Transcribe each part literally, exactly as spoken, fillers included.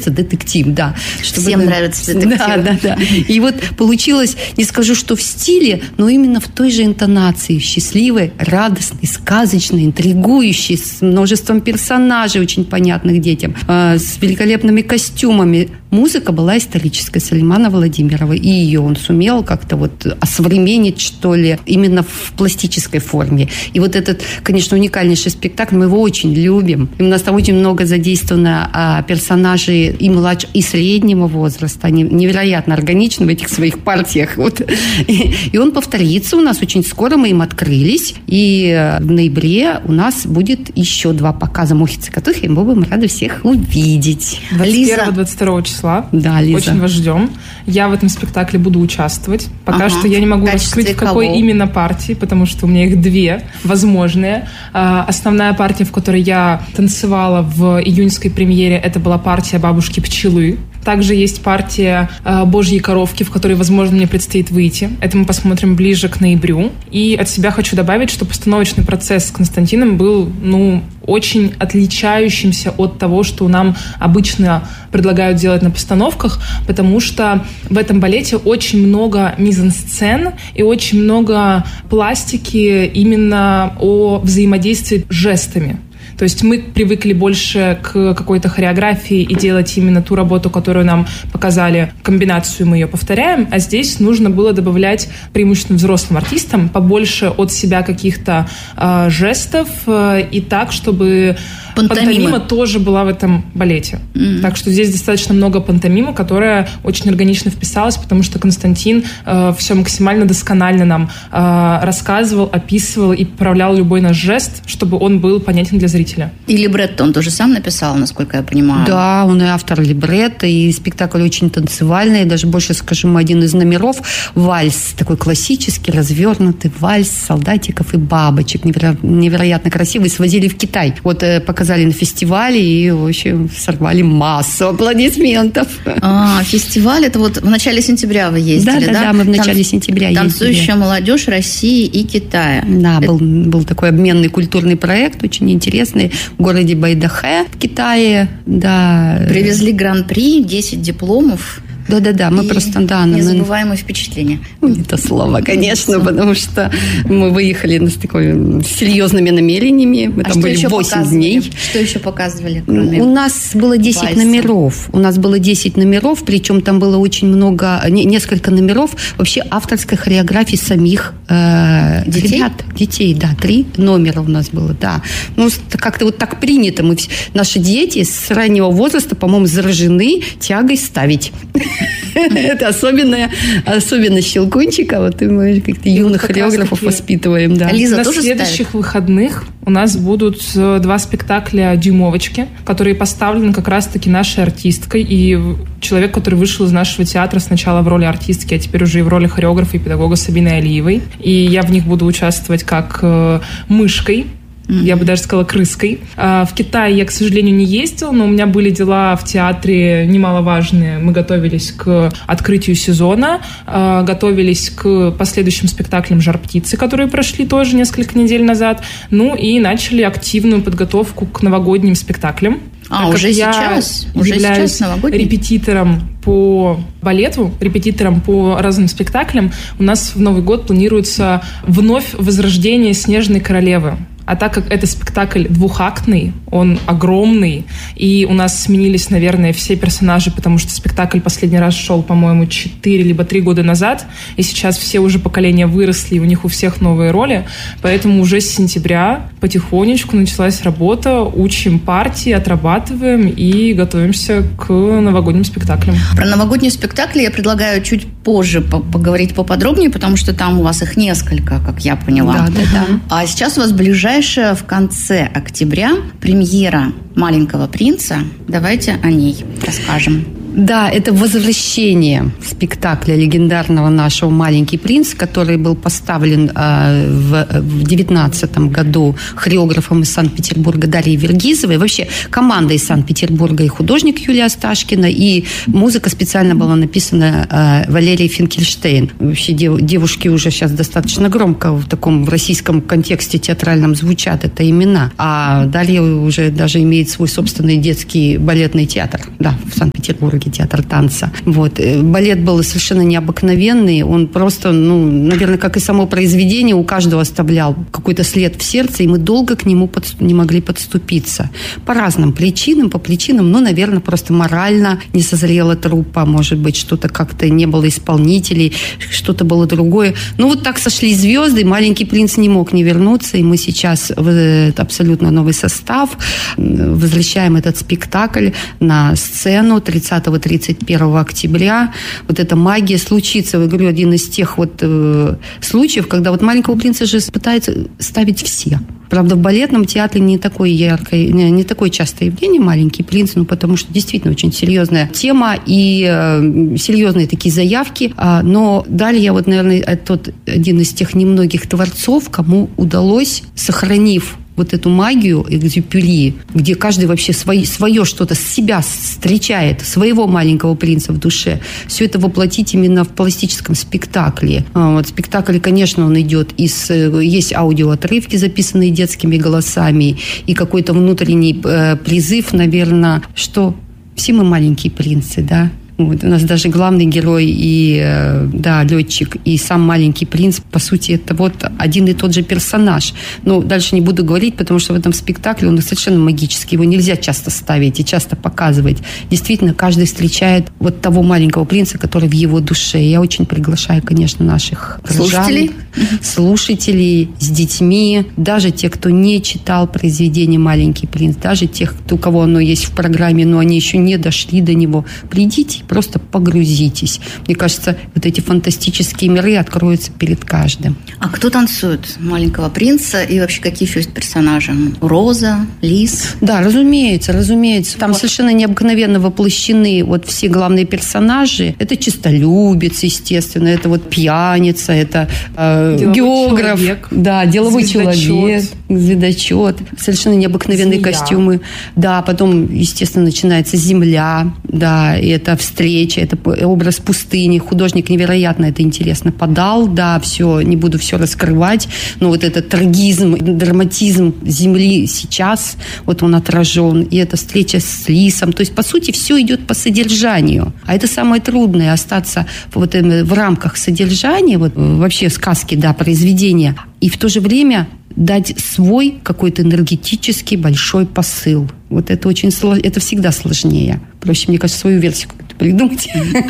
нравится детектив, да. Чтобы Всем это... нравится детектив. Да, да, да. И вот получилось, не скажу, что в стиле, но именно в той же интонации, счастливой, радостной, сказочной, интригующей, с множеством персонажей, очень понятных детям, с великолепными костюмами. Музыка была историческая, Сулеймана Владимирова, и ее он сумел как-то вот осовременить, что ли, именно в пластической форме. И вот этот, конечно, уникальнейший спектакль, мы его очень любим. И у нас там очень много задействовано а, персонажей и младшего, и среднего возраста. Они невероятно органичны в этих своих партиях. Вот. И, и он повторится у нас очень скоро, мы им открылись. И в ноябре у нас будет еще два показа «Мухи Цокотухи», и мы будем рады всех увидеть. двадцать первого двадцать второго числа. Да, Лиза. Очень вас ждем. Я в этом спектакле буду участвовать. Пока ага. что я не могу раскрыть, в какой кого? именно партии, потому что у меня их две возможные. Основная партия, в которой я танцевала в июньской премьере, это была партия «Бабушки Пчелы». Также есть партия «Божьи коровки», в которой, возможно, мне предстоит выйти. Это мы посмотрим ближе к ноябрю. И от себя хочу добавить, что постановочный процесс с Константином был, ну, очень отличающимся от того, что нам обычно предлагают делать на постановках, потому что в этом балете очень много мизансцен и очень много пластики именно о взаимодействии с жестами. То есть мы привыкли больше к какой-то хореографии и делать именно ту работу, которую нам показали, комбинацию мы ее повторяем, а здесь нужно было добавлять преимущественно взрослым артистам побольше от себя каких-то э, жестов э, и так, чтобы пантомима. пантомима тоже была в этом балете. Mm-hmm. Так что здесь достаточно много пантомимы, которая очень органично вписалась, потому что Константин э, все максимально досконально нам э, рассказывал, описывал и поправлял любой наш жест, чтобы он был понятен для зрителя. И либретто он тоже сам написал, насколько я понимаю. Да, он и автор либретто, и спектакль очень танцевальный. Даже больше скажем, один из номеров вальс, такой классический, развернутый вальс солдатиков и бабочек. Неверо- невероятно красивый. Свозили в Китай. Вот э, показали на фестивале и, в общем, сорвали массу аплодисментов. А, фестиваль, это вот в начале сентября вы ездили, да? Да, да, да, мы в начале Танц... сентября ездили. Танцующая молодежь России и Китая. Да, это... был, был такой обменный культурный проект, очень интересный, в городе Байдахэ в Китае. Да. Привезли гран-при, десять дипломов. Да-да-да, мы просто, да. Незабываемые впечатления. Ну, не то слово, конечно, потому что мы выехали с такой серьезными намерениями. Мы а там были восемь дней. Что еще показывали? Кроме У нас было десять вальса? номеров. У нас было десять номеров, причем там было очень много, несколько номеров вообще авторской хореографии самих э, детей? ребят. Детей, да. Три номера у нас было, да. Ну, как-то вот так принято. Мы, наши дети с раннего возраста, по-моему, заражены тягой ставить. Это особенная, особенность Щелкунчика. Вот мы как-то юных хореографов воспитываем. Да. Лиза, на следующих выходных у нас будут два спектакля «Дюймовочки», которые поставлены как раз-таки нашей артисткой. И человек, который вышел из нашего театра сначала в роли артистки, а теперь уже и в роли хореографа и педагога Сабиной Алиевой. И я в них буду участвовать как мышкой. Я бы даже сказала крыской. В Китай я, к сожалению, не ездила, но у меня были дела в театре немаловажные. Мы готовились к открытию сезона, готовились к последующим спектаклям «Жар-птицы», которые прошли тоже несколько недель назад. Ну и начали активную подготовку к новогодним спектаклям. А, уже сейчас? Я уже являюсь сейчас новогодний? репетитором по балету, репетитором по разным спектаклям. У нас в Новый год планируется вновь возрождение «Снежной королевы». А так как это спектакль двухактный, он огромный, и у нас сменились, наверное, все персонажи, потому что спектакль последний раз шел, по-моему, четыре либо три года назад, и сейчас все уже поколения выросли, и у них у всех новые роли, поэтому уже с сентября потихонечку началась работа, учим партии, отрабатываем и готовимся к новогодним спектаклям. Про новогодние спектакли я предлагаю чуть позже поговорить поподробнее, потому что там у вас их несколько, как я поняла. Да, да, да. А сейчас у вас ближайшее в конце октября премьера «Маленького принца». Давайте о ней расскажем. Да, это возвращение спектакля легендарного нашего «Маленький принц», который был поставлен э, в девятнадцатом году хореографом из Санкт-Петербурга Дарьей Вергизовой. Вообще команда из Санкт-Петербурга и художник Юлия Асташкина, и музыка специально была написана э, Валерией Финкельштейн. Вообще дев, девушки уже сейчас достаточно громко в таком в российском контексте театральном звучат это имена. А Дарья уже даже имеет свой собственный детский балетный театр, да, в Санкт-Петербурге, театр танца. Вот. Балет был совершенно необыкновенный, он просто, ну, наверное, как и само произведение, у каждого оставлял какой-то след в сердце, и мы долго к нему подступ... не могли подступиться. По разным причинам, по причинам, ну, наверное, просто морально не созрела труппа, может быть, что-то как-то не было исполнителей, что-то было другое. Ну, вот так сошлись звезды, «Маленький принц» не мог не вернуться, и мы сейчас в абсолютно новый состав возвращаем этот спектакль на сцену тридцатого-тридцать первого октября. Вот эта магия случится. Я говорю, один из тех вот э, случаев, когда вот «Маленького принца» же пытаются ставить все. Правда, в балетном театре не такое яркое, не такое частое явление «Маленький принц», ну, потому что действительно очень серьезная тема и э, серьезные такие заявки. А, но Дарья, вот, наверное, тот один из тех немногих творцов, кому удалось, сохранив вот эту магию Экзюпери, где каждый вообще свой, свое что-то с себя встречает, своего маленького принца в душе, все это воплотить именно в пластическом спектакле. Вот, спектакль, конечно, он идет из... Есть аудиоотрывки, записанные детскими голосами, и какой-то внутренний э, призыв, наверное, что все мы маленькие принцы, да? Вот, у нас даже главный герой и, да, летчик, и сам «Маленький принц», по сути, это вот один и тот же персонаж. Но дальше не буду говорить, потому что в этом спектакле он совершенно магический. Его нельзя часто ставить и часто показывать. Действительно, каждый встречает вот того маленького принца, который в его душе. Я очень приглашаю, конечно, наших слушателей, слушателей с детьми, даже те, кто не читал произведение «Маленький принц», даже тех, у кого оно есть в программе, но они еще не дошли до него. Придите, просто погрузитесь. Мне кажется, вот эти фантастические миры откроются перед каждым. А кто танцует «Маленького принца» и вообще какие еще есть персонажи? Роза, Лис? Да, разумеется, разумеется. Там вот совершенно необыкновенно воплощены вот все главные персонажи. Это честолюбец, естественно, это вот пьяница, это э, географ, человек. Да, деловой звездочет. человек, звездочет. Совершенно необыкновенные Змея. костюмы. Да, потом, естественно, начинается земля, да, и это встреча, это образ пустыни. Художник невероятно это интересно подал, да, все, не буду все раскрывать, но вот этот трагизм, драматизм земли сейчас, вот он отражен, и эта встреча с Лисом, то есть, по сути, все идет по содержанию, а это самое трудное, остаться вот в рамках содержания, вот вообще сказки, да, произведения, и в то же время дать свой какой-то энергетический большой посыл. Вот это очень сложно, это всегда сложнее. Проще, мне кажется, свою версию как-то придумать.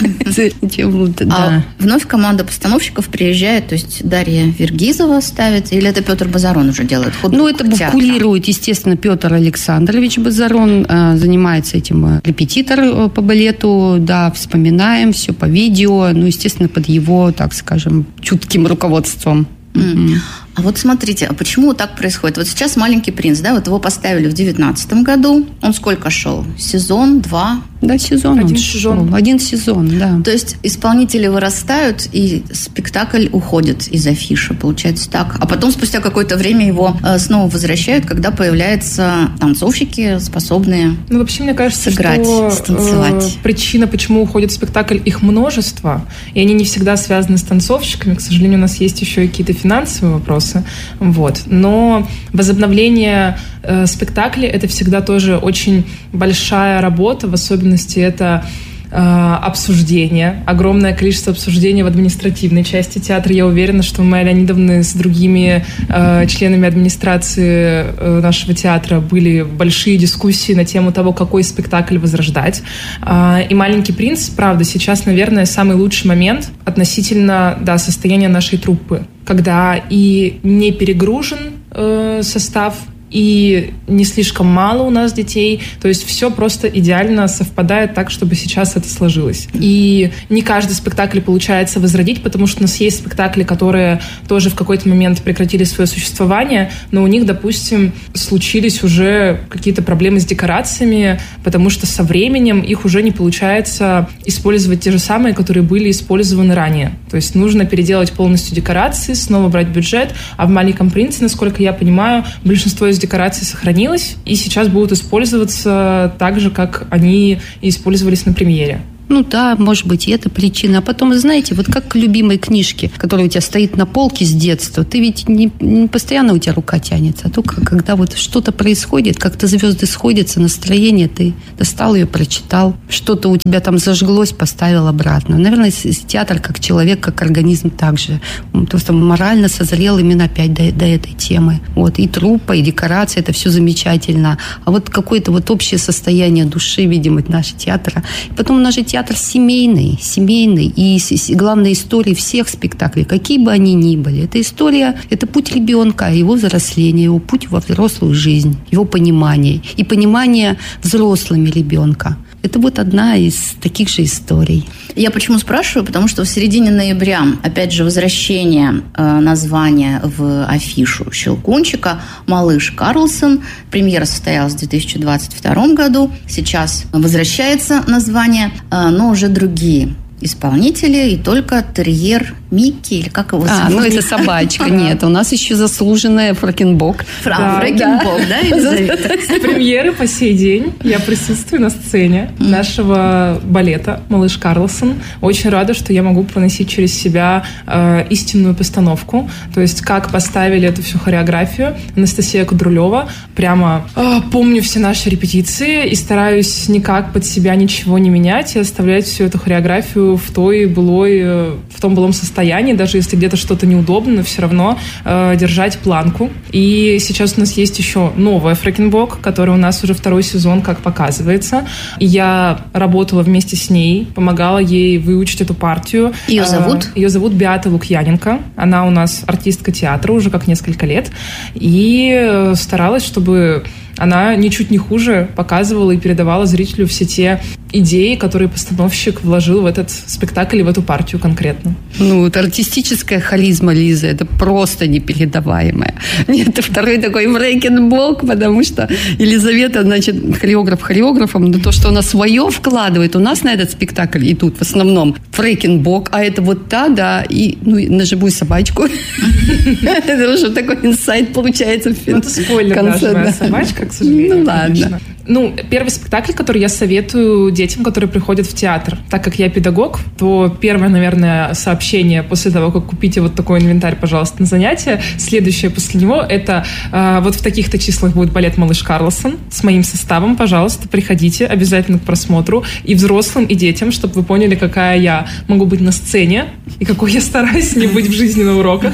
А вновь команда постановщиков приезжает, то есть Дарья Вергизова ставит, или это Петр Базарон уже делает? Ну, это курирует, естественно, Петр Александрович Базарон, занимается этим репетитор по балету, да, вспоминаем все по видео, ну, естественно, под его, так скажем, чутким руководством. Mm. А вот смотрите, а почему так происходит? Вот сейчас «Маленький принц», да, вот его поставили в девятнадцатом году. Он сколько шел? Сезон, два? Да, сезон. Один сезон. Шел. Один сезон, да. То есть исполнители вырастают, и спектакль уходит из афиши, получается так. А потом, спустя какое-то время, его снова возвращают, когда появляются танцовщики, способные ну, вообще, мне кажется, сыграть, что, станцевать. Э, причина, почему уходит спектакль, их множество, и они не всегда связаны с танцовщиками. К сожалению, у нас есть еще и какие-то финансовые вопросы. Вот. Но возобновление э, спектаклей – это всегда тоже очень большая работа, в особенности это э, обсуждение, огромное количество обсуждений в административной части театра. Я уверена, что Майя Леонидовна с другими э, членами администрации э, нашего театра были большие дискуссии на тему того, какой спектакль возрождать. Э, и «Маленький принц», правда, сейчас, наверное, самый лучший момент относительно, да, состояния нашей труппы, когда и не перегружен э, состав, и не слишком мало у нас детей. То есть все просто идеально совпадает так, чтобы сейчас это сложилось. И не каждый спектакль получается возродить, потому что у нас есть спектакли, которые тоже в какой-то момент прекратили свое существование, но у них, допустим, случились уже какие-то проблемы с декорациями, потому что со временем их уже не получается использовать те же самые, которые были использованы ранее. То есть нужно переделать полностью декорации, снова брать бюджет, а в «Маленьком принце», насколько я понимаю, большинство из декораций сохранилось и сейчас будут использоваться так же, как они и использовались на премьере. Ну да, может быть, и это причина. А потом, знаете, вот как к любимой книжке, которая у тебя стоит на полке с детства, ты ведь не, не постоянно у тебя рука тянется, а только когда вот что-то происходит, как-то звезды сходятся, настроение, ты достал ее, прочитал, что-то у тебя там зажглось, поставил обратно. Наверное, театр как человек, как организм также. Он просто морально созрел именно опять до, до этой темы. Вот, и труппа, и декорация, это все замечательно. А вот какое-то вот общее состояние души, видимо, нашего театра. И потом у нас же театр семейный, семейный, и главная история всех спектаклей, какие бы они ни были, это история, это путь ребенка, его взросления, его путь во взрослую жизнь, его понимание, и понимание взрослыми ребенка. Это вот одна из таких же историй. Я почему спрашиваю? Потому что в середине ноября, опять же, возвращение э, названия в афишу «Щелкунчика», «Малыш Карлсон». Премьера состоялась в две тысячи двадцать втором году. Сейчас возвращается название, э, но уже другие исполнители, и только терьер Микки, или как его зовут? А, ну это собачка. Нет, у нас еще заслуженная Фрэкенбок. Фрэкенбок, да, Елизавета? С премьеры по сей день я присутствую на сцене нашего балета «Малыш Карлсон». Очень рада, что я могу проносить через себя э, истинную постановку. То есть, как поставили эту всю хореографию Анастасия Кудрулева. Прямо э, помню все наши репетиции и стараюсь никак под себя ничего не менять и оставлять всю эту хореографию в той былой, в том былом состоянии, даже если где-то что-то неудобно, но все равно э, держать планку. И сейчас у нас есть еще новая Фрэкенбок, которая у нас уже второй сезон, как показывается. И я работала вместе с ней, помогала ей выучить эту партию. Ее зовут? Ее зовут Беата Лукьяненко. Она у нас артистка театра уже как несколько лет. И старалась, чтобы она ничуть не хуже показывала и передавала зрителю все те идеи, которые постановщик вложил в этот спектакль и в эту партию конкретно. Ну, вот артистическая харизма Лизы, это просто непередаваемая. Это второй такой Фрэкенбок, потому что Елизавета, значит, хореограф хореографом, но то, что она свое вкладывает, у нас на этот спектакль идут в основном Фрэкенбок, а это вот та, да, и, ну, на живую собачку. Это уже такой инсайт получается в конце. Это спойлер, да, живая собачка, к сожалению. Ну, ладно. Ну, первый спектакль, который я советую детям, которые приходят в театр. Так как я педагог, то первое, наверное, сообщение после того, как купите вот такой инвентарь, пожалуйста, на занятия, следующее после него, это э, вот в таких-то числах будет балет «Малыш Карлсон» с моим составом. Пожалуйста, приходите обязательно к просмотру и взрослым, и детям, чтобы вы поняли, какая я могу быть на сцене и какой я стараюсь не быть в жизни на уроках.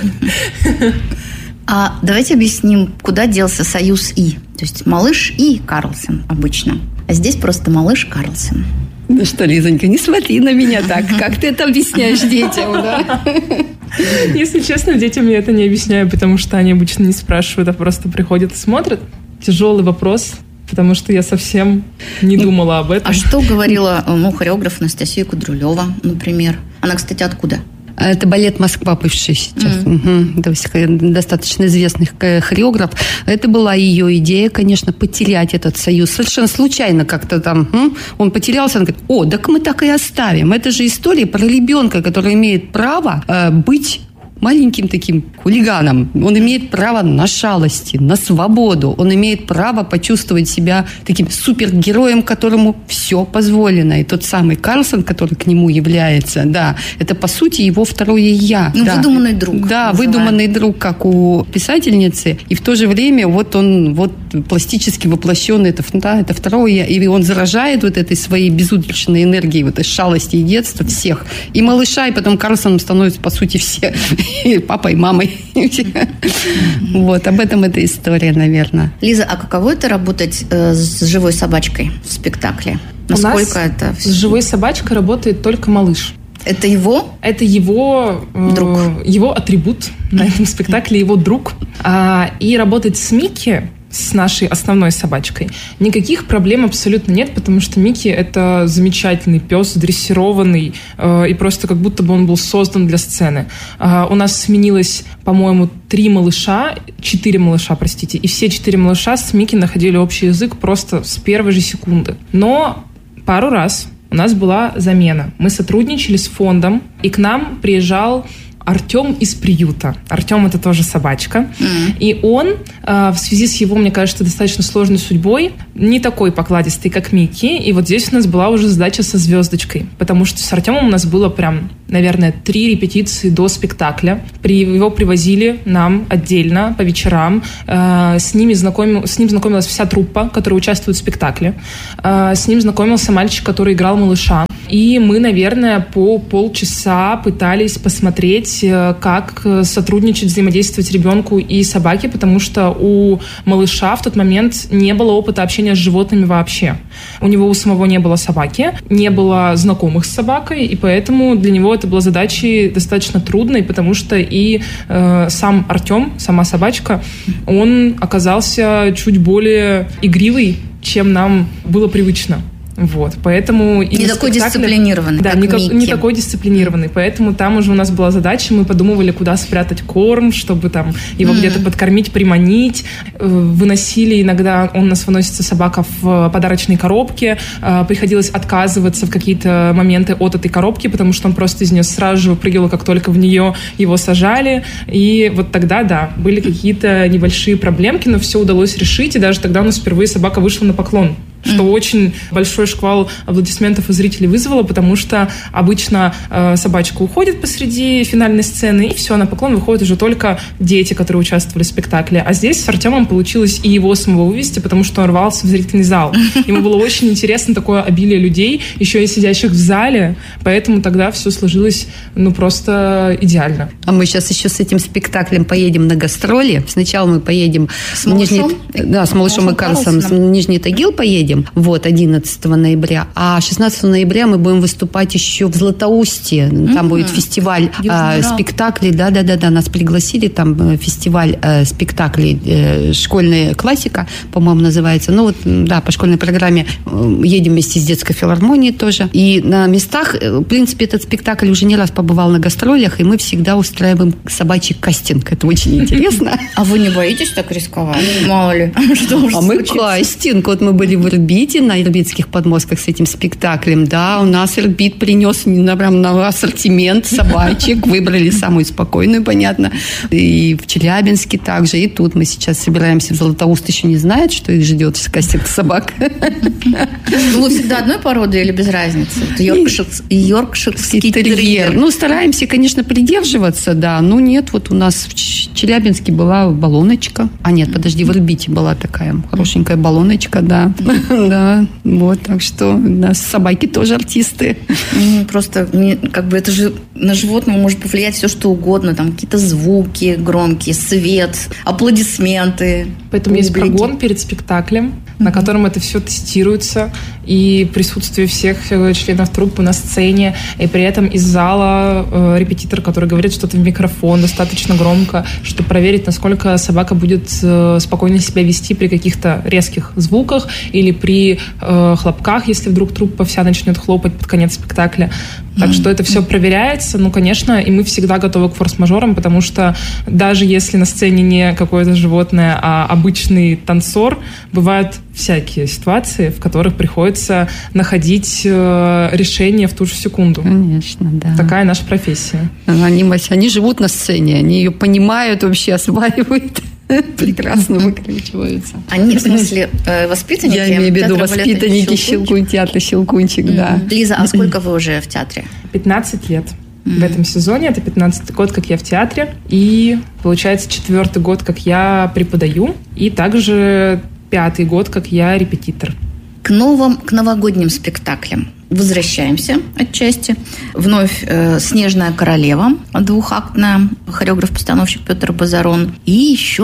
А давайте объясним, куда делся союз «и». То есть малыш и Карлсон обычно. А здесь просто малыш Карлсон. Ну что, Лизонька, не смотри на меня так. Как ты это объясняешь детям, да? Если честно, детям я это не объясняю, потому что они обычно не спрашивают, а просто приходят и смотрят. Тяжелый вопрос, потому что я совсем не думала об этом. А что говорила, ну, хореограф Анастасия Кудрулева, например? Она, кстати, откуда? Это балет «Москва» бывший сейчас. Mm. Угу. То есть достаточно известный хореограф. Это была ее идея, конечно, потерять этот союз. Совершенно случайно как-то там он потерялся. Он говорит: о, так мы так и оставим. Это же история про ребенка, который имеет право э, быть маленьким таким хулиганом. Он имеет право на шалости, на свободу. Он имеет право почувствовать себя таким супергероем, которому все позволено. И тот самый Карлсон, который к нему является, да, это, по сути, его второе «я». Ну, да. Выдуманный друг. Да, называем. Выдуманный друг, как у писательницы. И в то же время вот он вот пластически воплощенный, это, да, это второе «я». И он заражает вот этой своей безудержной энергией, вот этой шалости и детства всех. И малыша, и потом Карлсоном становятся, по сути, все. И папой, и мамой. Вот, об этом эта история, наверное. Лиза, а каково это работать э, с живой собачкой в спектакле? Насколько это? С живой собачкой работает только малыш. Это его? Это его друг. Э, его атрибут на этом спектакле, его друг. А, и работать с Микки с нашей основной собачкой, никаких проблем абсолютно нет, потому что Микки — это замечательный пес, дрессированный, э, и просто как будто бы он был создан для сцены. Э, у нас сменилось, по-моему, три малыша, четыре малыша, простите, и все четыре малыша с Микки находили общий язык просто с первой же секунды. Но пару раз у нас была замена. Мы сотрудничали с фондом, и к нам приезжал Артем из приюта. Артем — это тоже собачка. Mm. И он, э, в связи с его, мне кажется, достаточно сложной судьбой, не такой покладистый, как Микки. И вот здесь у нас была уже задача со звездочкой. Потому что с Артемом у нас было прям, наверное, три репетиции до спектакля. При, его привозили нам отдельно по вечерам. Э, с, ними знакомил, с ним знакомилась вся труппа, которая участвует в спектакле. Э, с ним знакомился мальчик, который играл малыша. И мы, наверное, по полчаса пытались посмотреть, как сотрудничать, взаимодействовать ребенку и собаке, потому что у малыша в тот момент не было опыта общения с животными вообще. У него у самого не было собаки, не было знакомых с собакой, и поэтому для него это была задачей достаточно трудной, потому что и э, сам Артем, сама собачка, он оказался чуть более игривый, чем нам было привычно. Вот, поэтому... Не такой дисциплинированный, да, как не, Микки. не такой дисциплинированный, поэтому там уже у нас была задача, мы подумывали, куда спрятать корм, чтобы там его mm-hmm. где-то подкормить, приманить. Выносили иногда, он у нас выносится, собака, в подарочной коробке, приходилось отказываться в какие-то моменты от этой коробки, потому что он просто из нее сразу же выпрыгивал, как только в нее его сажали, и вот тогда, да, были какие-то небольшие проблемки, но все удалось решить, и даже тогда у нас впервые собака вышла на поклон, что mm. очень большой шквал аплодисментов у зрителей вызвало, потому что обычно э, собачка уходит посреди финальной сцены, и все, на поклон выходят уже только дети, которые участвовали в спектакле. А здесь с Артемом получилось и его самого вывести, потому что он рвался в зрительный зал. Ему было очень интересно такое обилие людей, еще и сидящих в зале, поэтому тогда все сложилось, ну, просто идеально. А мы сейчас еще с этим спектаклем поедем на гастроли. Сначала мы поедем... С малышом? Нижний... Да, с малышом и Карлсоном. В Нижний Тагил поедем. Вот, одиннадцатого ноября. А шестнадцатого ноября мы будем выступать еще в Златоусте. Там mm-hmm. будет фестиваль а, спектаклей. Да-да-да, нас пригласили. Там фестиваль а, спектаклей а, «Школьная классика», по-моему, называется. Ну вот, да, по школьной программе едем вместе с детской филармонией тоже. И на местах, в принципе, этот спектакль уже не раз побывал на гастролях, и мы всегда устраиваем собачий кастинг. Это очень интересно. А вы не боитесь так рисковать? Мало ли. А мы кастинг. Вот мы были в Ирбите, на ирбитских подмостках с этим спектаклем, да, у нас Ирбит принес прям на ассортимент собачек, выбрали самую спокойную, понятно, и в Челябинске также, и тут мы сейчас собираемся в Златоуст, еще не знает, что их ждет кастинг собак. Вы всегда одной породы или без разницы? Йоркширский терьер. Ну, стараемся, конечно, придерживаться, да, но нет, вот у нас в Челябинске была баллоночка, а нет, подожди, в Ирбите была такая хорошенькая баллоночка, да. Да, вот, так что у нас собаки тоже артисты. Просто, как бы, это же на животного может повлиять все, что угодно. Там какие-то звуки громкие, свет, аплодисменты. Поэтому есть прогон перед спектаклем, mm-hmm. на котором это все тестируется, и присутствие всех членов труппы на сцене, и при этом из зала э, репетитор, который говорит что-то в микрофон достаточно громко, чтобы проверить, насколько собака будет э, спокойно себя вести при каких-то резких звуках или при э, хлопках, если вдруг труппа вся начнет хлопать под конец спектакля. Так mm-hmm. что это все проверяется. Ну, конечно, и мы всегда готовы к форс-мажорам, потому что даже если на сцене не какое-то животное, а обычный танцор, бывают всякие ситуации, в которых приходится находить э, решение в ту же секунду. Конечно, да. Такая наша профессия. Они, они живут на сцене, они ее понимают, вообще осваивают. Прекрасно выкручиваются. Они, в смысле, воспитанники? Я имею в виду воспитанники Щелкунчик, театра «Щелкунчик», mm-hmm. да. Лиза, а сколько вы уже в театре? пятнадцать лет. Mm-hmm. В этом сезоне. Это пятнадцатый год, как я в театре. И, получается, четвертый год, как я преподаю. И также пятый год, как я репетитор. К новым, к новогодним спектаклям возвращаемся отчасти. Вновь э, «Снежная королева», двухактная, хореограф-постановщик Петр Базарон. И еще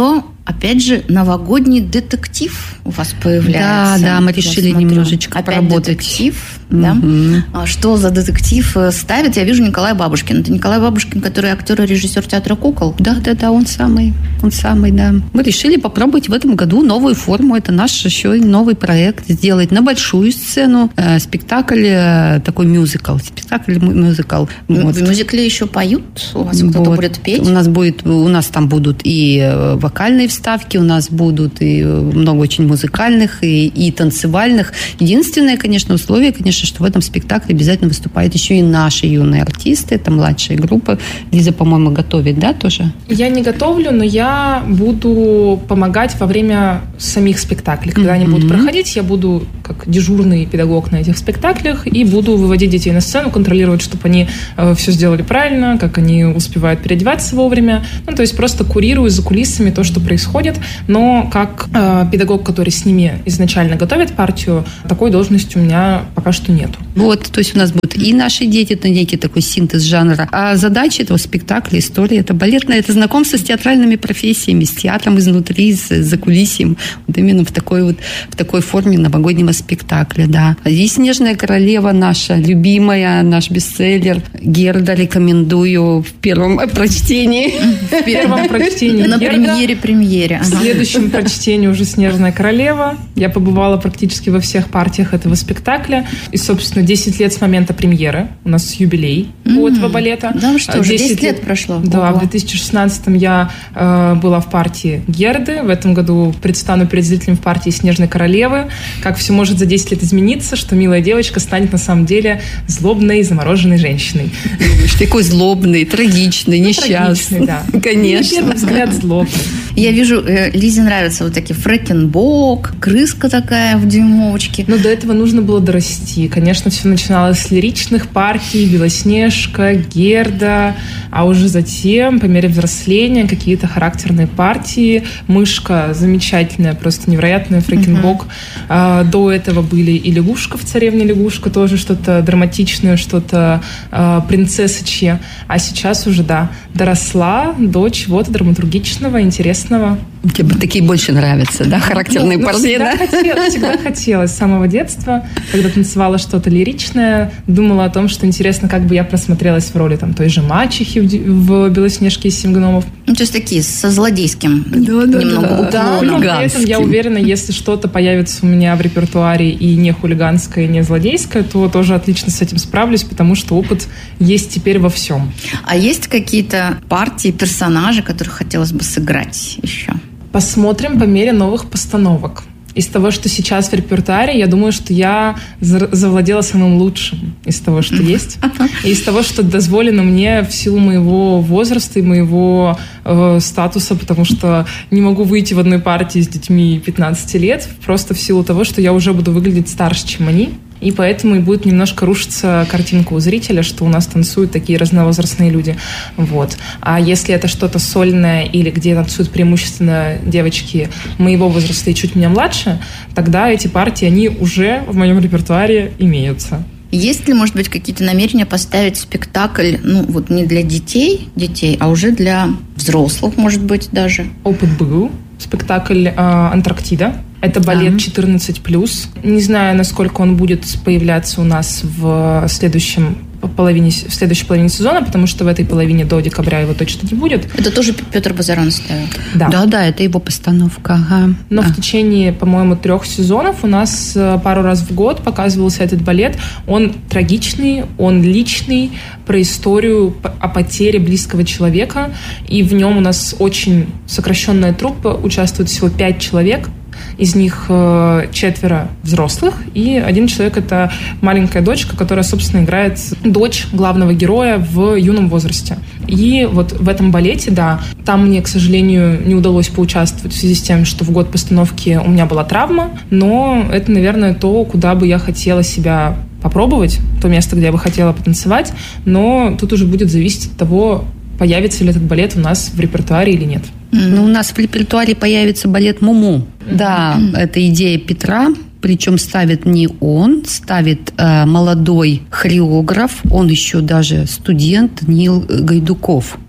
опять же, новогодний детектив у вас появляется. Да, да, мы решили немножечко опять поработать. Детектив, да? Угу. Что за детектив ставит? Я вижу Николай Бабушкин. Это Николай Бабушкин, который актер и режиссер театра кукол? Да, да, да, он самый, он самый, да. Мы решили попробовать в этом году новую форму. Это наш еще новый проект. Сделать на большую сцену э, спектакль, э, такой мюзикл. Спектакль мюзикл. Вот. В мюзикле еще поют? У вас кто-то вот. будет петь? У нас будет, у нас там будут и вокальные вставки, у нас будут и много очень музыкальных, и, и танцевальных. Единственное, конечно, условие, конечно, что в этом спектакле обязательно выступают еще и наши юные артисты. Это младшая группа. Лиза, по-моему, готовит, да, тоже? Я не готовлю, но я буду помогать во время самих спектаклей. Когда mm-hmm. они будут проходить, я буду как дежурный педагог на этих спектаклях и буду выводить детей на сцену, контролировать, чтобы они э, все сделали правильно, как они успевают переодеваться вовремя. Ну, то есть просто курирую за кулисами то, что происходит. Но как э, педагог, который с ними изначально готовит партию, такой должности у меня пока что нету. Вот, то есть у нас будут и наши дети, это некий такой синтез жанра. А задача этого спектакля, история, это балетная, это знакомство с театральными профессиями, с театром изнутри, с закулисьем. Вот именно в такой вот, в такой форме новогоднего спектакля, да. И «Снежная королева» наша любимая, наш бестселлер. Герда рекомендую в первом прочтении. В первом прочтении на премьере-премьере. В следующем прочтении уже «Снежная королева». Я побывала практически во всех партиях этого спектакля. И, собственно, десять лет с момента премьеры. У нас юбилей mm-hmm. у этого балета. Да, что уже десять лет прошло. Да, Ого. В две тысячи шестнадцатом я э, была в партии Герды. В этом году предстану перед зрителем в партии «Снежной королевы». Как все может за десять лет измениться, что милая девочка станет на самом деле злобной, замороженной женщиной. Такой злобный, трагичный, ну, несчастный. Да. Конечно. На первый взгляд злобный. Я вижу, Лизе нравятся вот такие фрэкенбок, крыска такая в дюймовочке. Но до этого нужно было дорасти. Конечно, все начиналось с лиричных партий, Белоснежка, Герда, а уже затем, по мере взросления, какие-то характерные партии. Мышка замечательная, просто невероятная, фрэкенбок. Uh-huh. А, до этого были и лягушка в «Царевне лягушка», тоже что-то драматичное, что-то а, принцессочье. А сейчас уже, да, доросла до чего-то драматургичного, интересного. Тебе такие больше нравятся, да, характерные ну, партии, всегда да? Хотела, всегда хотелось с самого детства, когда танцевала что-то лиричное, думала о том, что интересно, как бы я просмотрелась в роли там, той же мачехи в, в «Белоснежке и семь гномов». Ну, то есть такие со злодейским да, немного да, да, но при этом я уверена, если что-то появится у меня в репертуаре и не хулиганское, и не злодейское, то тоже отлично с этим справлюсь, потому что опыт есть теперь во всем. А есть какие-то партии, персонажи, которых хотелось бы сыграть еще? Посмотрим по мере новых постановок. Из того, что сейчас в репертуаре, я думаю, что я завладела самым лучшим из того, что есть. И из того, что дозволено мне в силу моего возраста и моего э, статуса, потому что не могу выйти в одной партии с детьми пятнадцати лет, просто в силу того, что я уже буду выглядеть старше, чем они. И поэтому и будет немножко рушиться картинка у зрителя, что у нас танцуют такие разновозрастные люди. Вот. А если это что-то сольное или где танцуют преимущественно девочки моего возраста и чуть меня младше, тогда эти партии, они уже в моем репертуаре имеются. Есть ли, может быть, какие-то намерения поставить спектакль, ну, вот не для детей, детей, а уже для взрослых, может быть, даже? Опыт был. Спектакль э, «Антарктида». Это балет да. четырнадцать плюс. Не знаю, насколько он будет появляться у нас в следующем половине, в следующей половине сезона, потому что в этой половине до декабря его точно не будет. Это тоже Петр Базаран ставил? Да. Да, да, это его постановка. Ага. Но да. в течение, по-моему, трех сезонов у нас пару раз в год показывался этот балет. Он трагичный, он личный, про историю о потере близкого человека. И в нем у нас очень сокращенная труппа, участвует всего пять человек. Из них э, четверо взрослых, и один человек — это маленькая дочка, которая, собственно, играет дочь главного героя в юном возрасте. И вот в этом балете, да, там мне, к сожалению, не удалось поучаствовать в связи с тем, что в год постановки у меня была травма, но это, наверное, то, куда бы я хотела себя попробовать, то место, где я бы хотела потанцевать, но тут уже будет зависеть от того, появится ли этот балет у нас в репертуаре или нет. Ну, у нас в репертуаре появится балет «Муму». Mm-hmm. Да, mm-hmm. это идея Петра, причем ставит не он, ставит э, молодой хореограф, он еще даже студент Нил Гайдуков.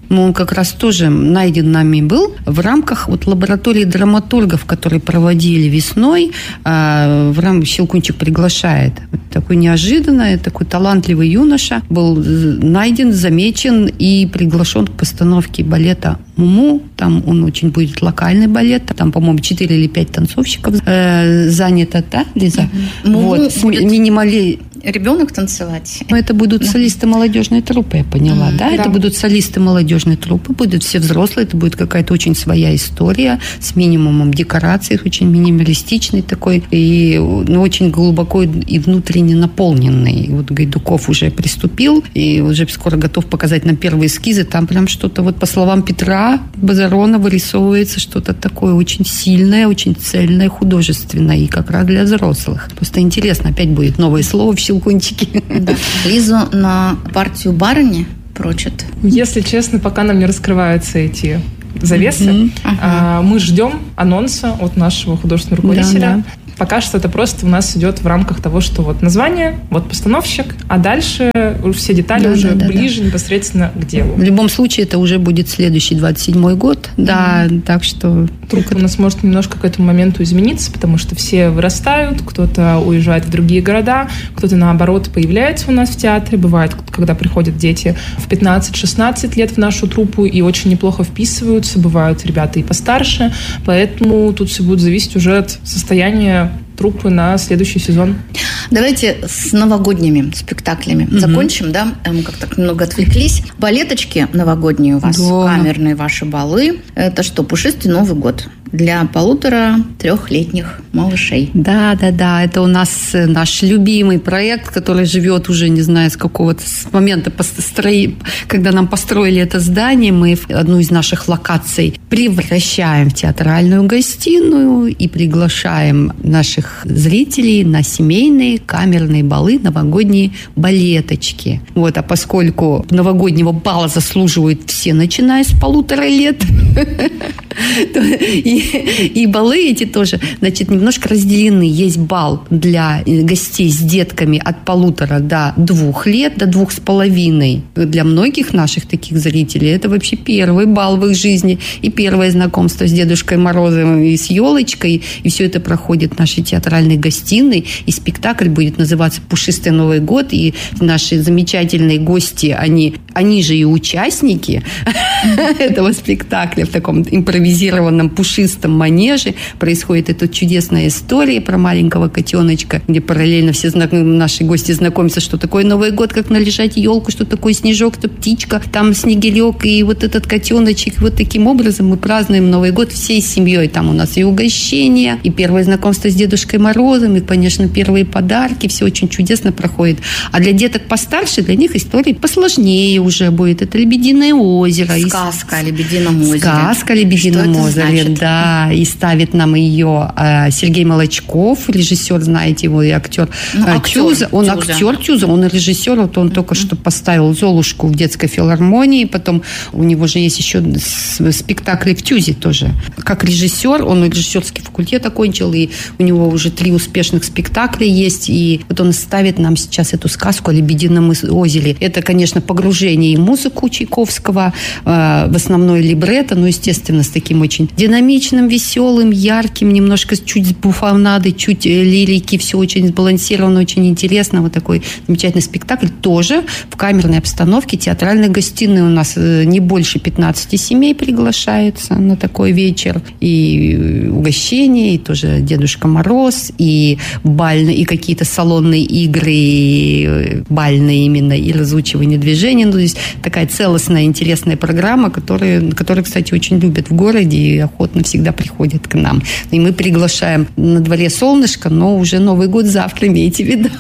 Он как раз тоже найден нами был в рамках вот лаборатории драматургов, которые проводили весной. В рамках Щелкунчик приглашает. Такой неожиданный, такой талантливый юноша был найден, замечен и приглашен к постановке балета «Муму». Там он очень будет локальный балет. Там, по-моему, четыре или пять танцовщиков э, занято, да, Лиза? Муму вот, будет минимали... ребенок танцевать. Это будут солисты молодежной труппы, я поняла, mm-hmm, да? да? Это будут солисты молодежной труппы, будут все взрослые, это будет какая-то очень своя история с минимумом декораций, очень минималистичный такой, и ну, очень глубоко и внутренне наполненный. Вот Гайдуков уже приступил, и уже скоро готов показать нам первые эскизы. Там прям что-то, вот по словам Петра Базарона, вырисовывается что-то такое очень сильное, очень цельное, художественное, и как раз для взрослых. Просто интересно, опять будет новое слово в Щелкунчике. Да. Лизу на партию барыни прочат? Если честно, пока нам не раскрываются эти завесы. Mm-hmm. Uh-huh. Мы ждем анонса от нашего художественного руководителя. Да, да. Пока что это просто у нас идет в рамках того, что вот название, вот постановщик, а дальше все детали да, уже да, ближе да. непосредственно к делу. В любом случае, это уже будет следующий двадцать седьмой год, mm-hmm. да, так что... Труппа у нас может немножко к этому моменту измениться, потому что все вырастают, кто-то уезжает в другие города, кто-то, наоборот, появляется у нас в театре. Бывает, когда приходят дети в пятнадцать-шестнадцать лет в нашу труппу и очень неплохо вписываются, бывают ребята и постарше, поэтому тут все будет зависеть уже от состояния труппы на следующий сезон. Давайте с новогодними спектаклями mm-hmm. закончим, да? Мы как-то немного отвлеклись. Балеточки новогодние у вас, да. камерные ваши балы. Это что, пушистый Новый год для полутора-трехлетних малышей. Да, да, да. Это у нас наш любимый проект, который живет уже, не знаю, с какого-то с момента, построи... когда нам построили это здание, мы одну из наших локаций превращаем в театральную гостиную и приглашаем наших зрителей на семейные камерные балы, новогодние балеточки. Вот, а поскольку новогоднего бала заслуживают все, начиная с полутора лет, и, и балы эти тоже, значит, немножко разделены. Есть бал для гостей с детками от полутора до двух лет, до двух с половиной. Для многих наших таких зрителей это вообще первый бал в их жизни и первое знакомство с Дедушкой Морозом и с елочкой. И все это проходит в нашей театральной гостиной. И спектакль будет называться «Пушистый Новый год». И наши замечательные гости, они, они же и участники этого спектакля в таком импровизированном пушистом манеже. Происходит эта чудесная история про маленького котеночка, где параллельно все наши гости знакомятся, что такое Новый год, как належать елку, что такое снежок, то птичка, там снегирек и вот этот котеночек. Вот таким образом мы празднуем Новый год всей семьей. Там у нас и угощения, и первое знакомство с Дедушкой Морозом, и, конечно, первые подарки. Все очень чудесно проходит. А для деток постарше, для них история посложнее уже будет. Это «Лебединое озеро». Сказка о Лебедином озере. Сказка о Лебедином озере, да. И ставит нам ее э, Сергей Молочков, режиссер, знаете его, и актер, ну, э, актер Тюза. Он Тюза. актер Тюза, он и режиссер. Вот он mm-hmm. только что поставил «Золушку» в детской филармонии. Потом у него же есть еще спектакли в Тюзе тоже. Как режиссер, он режиссерский факультет окончил, и у него уже три успешных спектакля есть. И вот он ставит нам сейчас эту сказку о Лебедином озере. Это, конечно, погружение и музыку Чайковского, э, в основное либретто, но, естественно, с таким очень динамичным, веселым, ярким, немножко чуть с буфонадой, чуть лирики, все очень сбалансировано, очень интересно. Вот такой замечательный спектакль тоже в камерной обстановке. Театральной гостиной у нас не больше пятнадцати семей приглашается на такой вечер. И угощения, и тоже Дедушка Мороз, и бальные, и какие-то салонные игры, и бальные именно, и разучивание движений. Ну, то есть такая целостная, интересная программа, которую, которую, кстати, очень любят в городе и охотно всегда приходят к нам. И мы приглашаем. На дворе солнышко, но уже Новый год завтра, имейте в виду.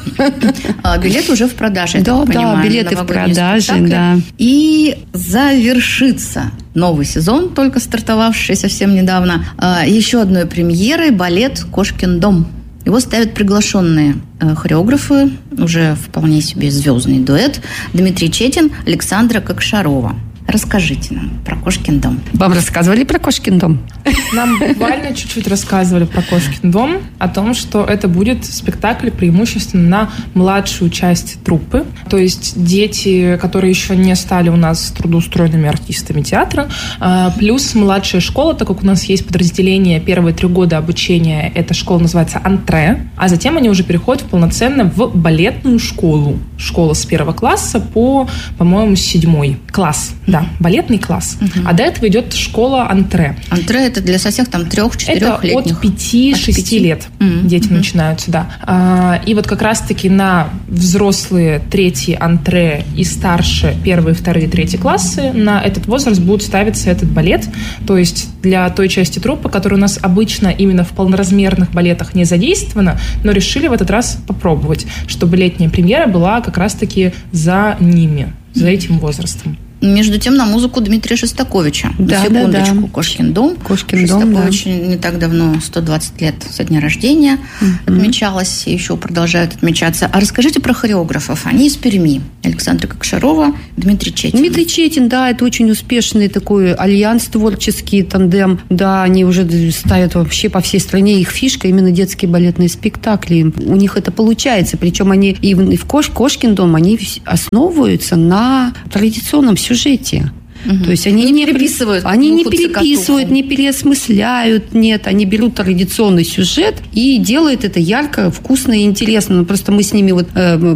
А билеты уже в продаже, я да, так понимаю. Да, билеты в продаже, да. И завершится новый сезон, только стартовавший совсем недавно, еще одной премьерой балет «Кошкин дом». Его ставят приглашенные хореографы, уже вполне себе звездный дуэт, Дмитрий Четин, Александра Кокшарова. Расскажите нам про «Кошкин дом». Вам рассказывали про «Кошкин дом»? Нам буквально чуть-чуть рассказывали про «Кошкин дом», о том, что это будет спектакль преимущественно на младшую часть труппы. То есть дети, которые еще не стали у нас трудоустроенными артистами театра, плюс младшая школа, так как у нас есть подразделение первые три года обучения, эта школа называется «Антре», а затем они уже переходят полноценно в балетную школу. Школа с первого класса по, по-моему, седьмой класс. Да, балетный класс. Угу. А до этого идет школа «Антре». «Антре» — это для совсем там трех-четырехлетних? Это от пяти-шести лет mm-hmm. дети mm-hmm. начинаются, да. А, и вот как раз-таки на взрослые третий «Антре» и старше первые, вторые, третьи классы на этот возраст будет ставиться этот балет. То есть для той части труппы, которая у нас обычно именно в полноразмерных балетах не задействована, но решили в этот раз попробовать, чтобы летняя премьера была как раз-таки за ними, за этим возрастом. Между тем, на музыку Дмитрия Шостаковича. Да, на секундочку. Да, да. «Кошкин дом». «Кошкин Шостакович дом», да. не так давно, сто двадцать лет со дня рождения mm-hmm. отмечалось, и еще продолжают отмечаться. А расскажите про хореографов. Они из Перми. Александра Кокшарова, Дмитрий Четин. Дмитрий Четин, да, это очень успешный такой альянс творческий, тандем. Да, они уже ставят вообще по всей стране. Их фишка именно детские балетные спектакли. У них это получается. Причем они и в Кош, «Кошкин дом» они основываются на традиционном сюжете. Угу. То есть они не не переписывают, они не переписывают, не переосмысляют, нет, они берут традиционный сюжет и делают это ярко, вкусно и интересно. Ну, просто мы с ними вот,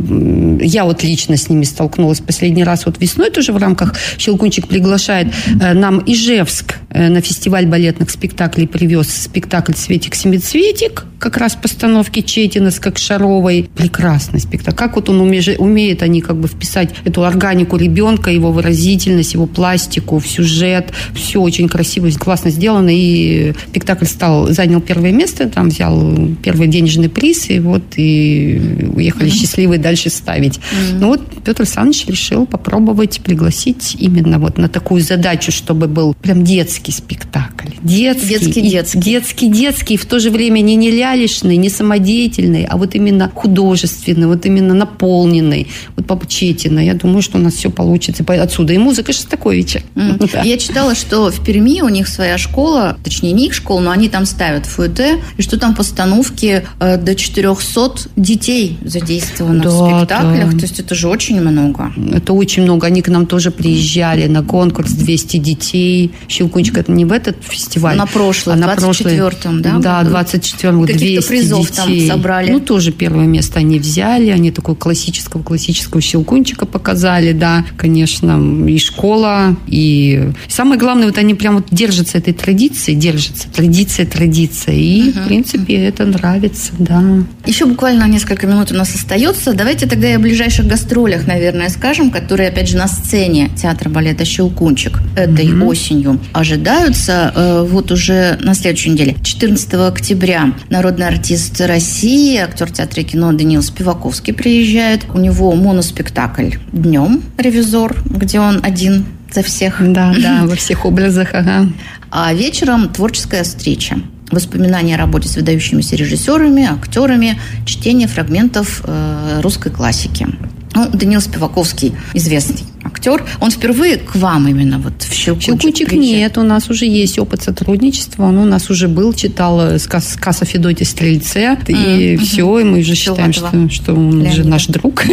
э, я вот лично с ними столкнулась последний раз вот весной тоже в рамках «Щелкунчик» приглашает э, нам Ижевск э, на фестиваль балетных спектаклей привез спектакль «Цветик-семицветик», как раз постановки Четина с Кокшаровой. Прекрасный спектакль. Как вот он умеет, умеет они как бы вписать эту органику ребенка, его выразительность, его пластику, пластику, в сюжет. Все очень красиво, классно сделано. И спектакль стал, занял первое место, там взял первый денежный приз, и вот и уехали mm-hmm. счастливые дальше ставить. Mm-hmm. Ну вот Петр Александрович решил попробовать пригласить именно вот на такую задачу, чтобы был прям детский спектакль. Детский, детский, детский. Детский, детский, и в то же время не нелялишный, не самодеятельный, а вот именно художественный, вот именно наполненный. Вот по Четина. Я думаю, что у нас все получится. Отсюда и музыка Шостаковича. Mm. Да. Я читала, что в Перми у них своя школа, точнее не их школа, но они там ставят фуэте, и что там постановки э, до четырехсот детей задействовано да, в спектаклях. Да. То есть это же очень много. Это очень много. Они к нам тоже приезжали на конкурс двести детей. «Щелкунчик» это не в этот фестиваль. На прошлый, а двадцать четвёртом, да? Да, двадцать четвёртом двести призов детей. Там собрали. Ну, тоже первое место они взяли. Они такого классического, классического «Щелкунчика» показали, да. Конечно, и школа. И самое главное, вот они прям вот держатся этой традиции, держатся. Традиция, традиция. И, угу. в принципе, это нравится, да. Еще буквально несколько минут у нас остается. Давайте тогда и о ближайших гастролях, наверное, скажем, которые, опять же, на сцене театра балета «Щелкунчик» этой угу. осенью ожидаются. Э, вот уже на следующей неделе, четырнадцатого октября, народный артист России, актер театра и кино Даниил Спиваковский приезжает. У него моноспектакль «Днем. Ревизор», где он один за всех. Да, да, во всех образах, ага. А вечером творческая встреча. Воспоминания о работе с выдающимися режиссерами, актерами, чтение фрагментов э, русской классики. Ну, Даниил Спиваковский известный актер. Он впервые к вам именно вот в «Щелкунчик» «Щелкунчик» приезжает? Нет, у нас уже есть опыт сотрудничества. Он у нас уже был, читал сказ, сказ о Федоте Стрельце. И mm-hmm. все, и мы уже считаем, что, что он Леонида. Уже наш друг.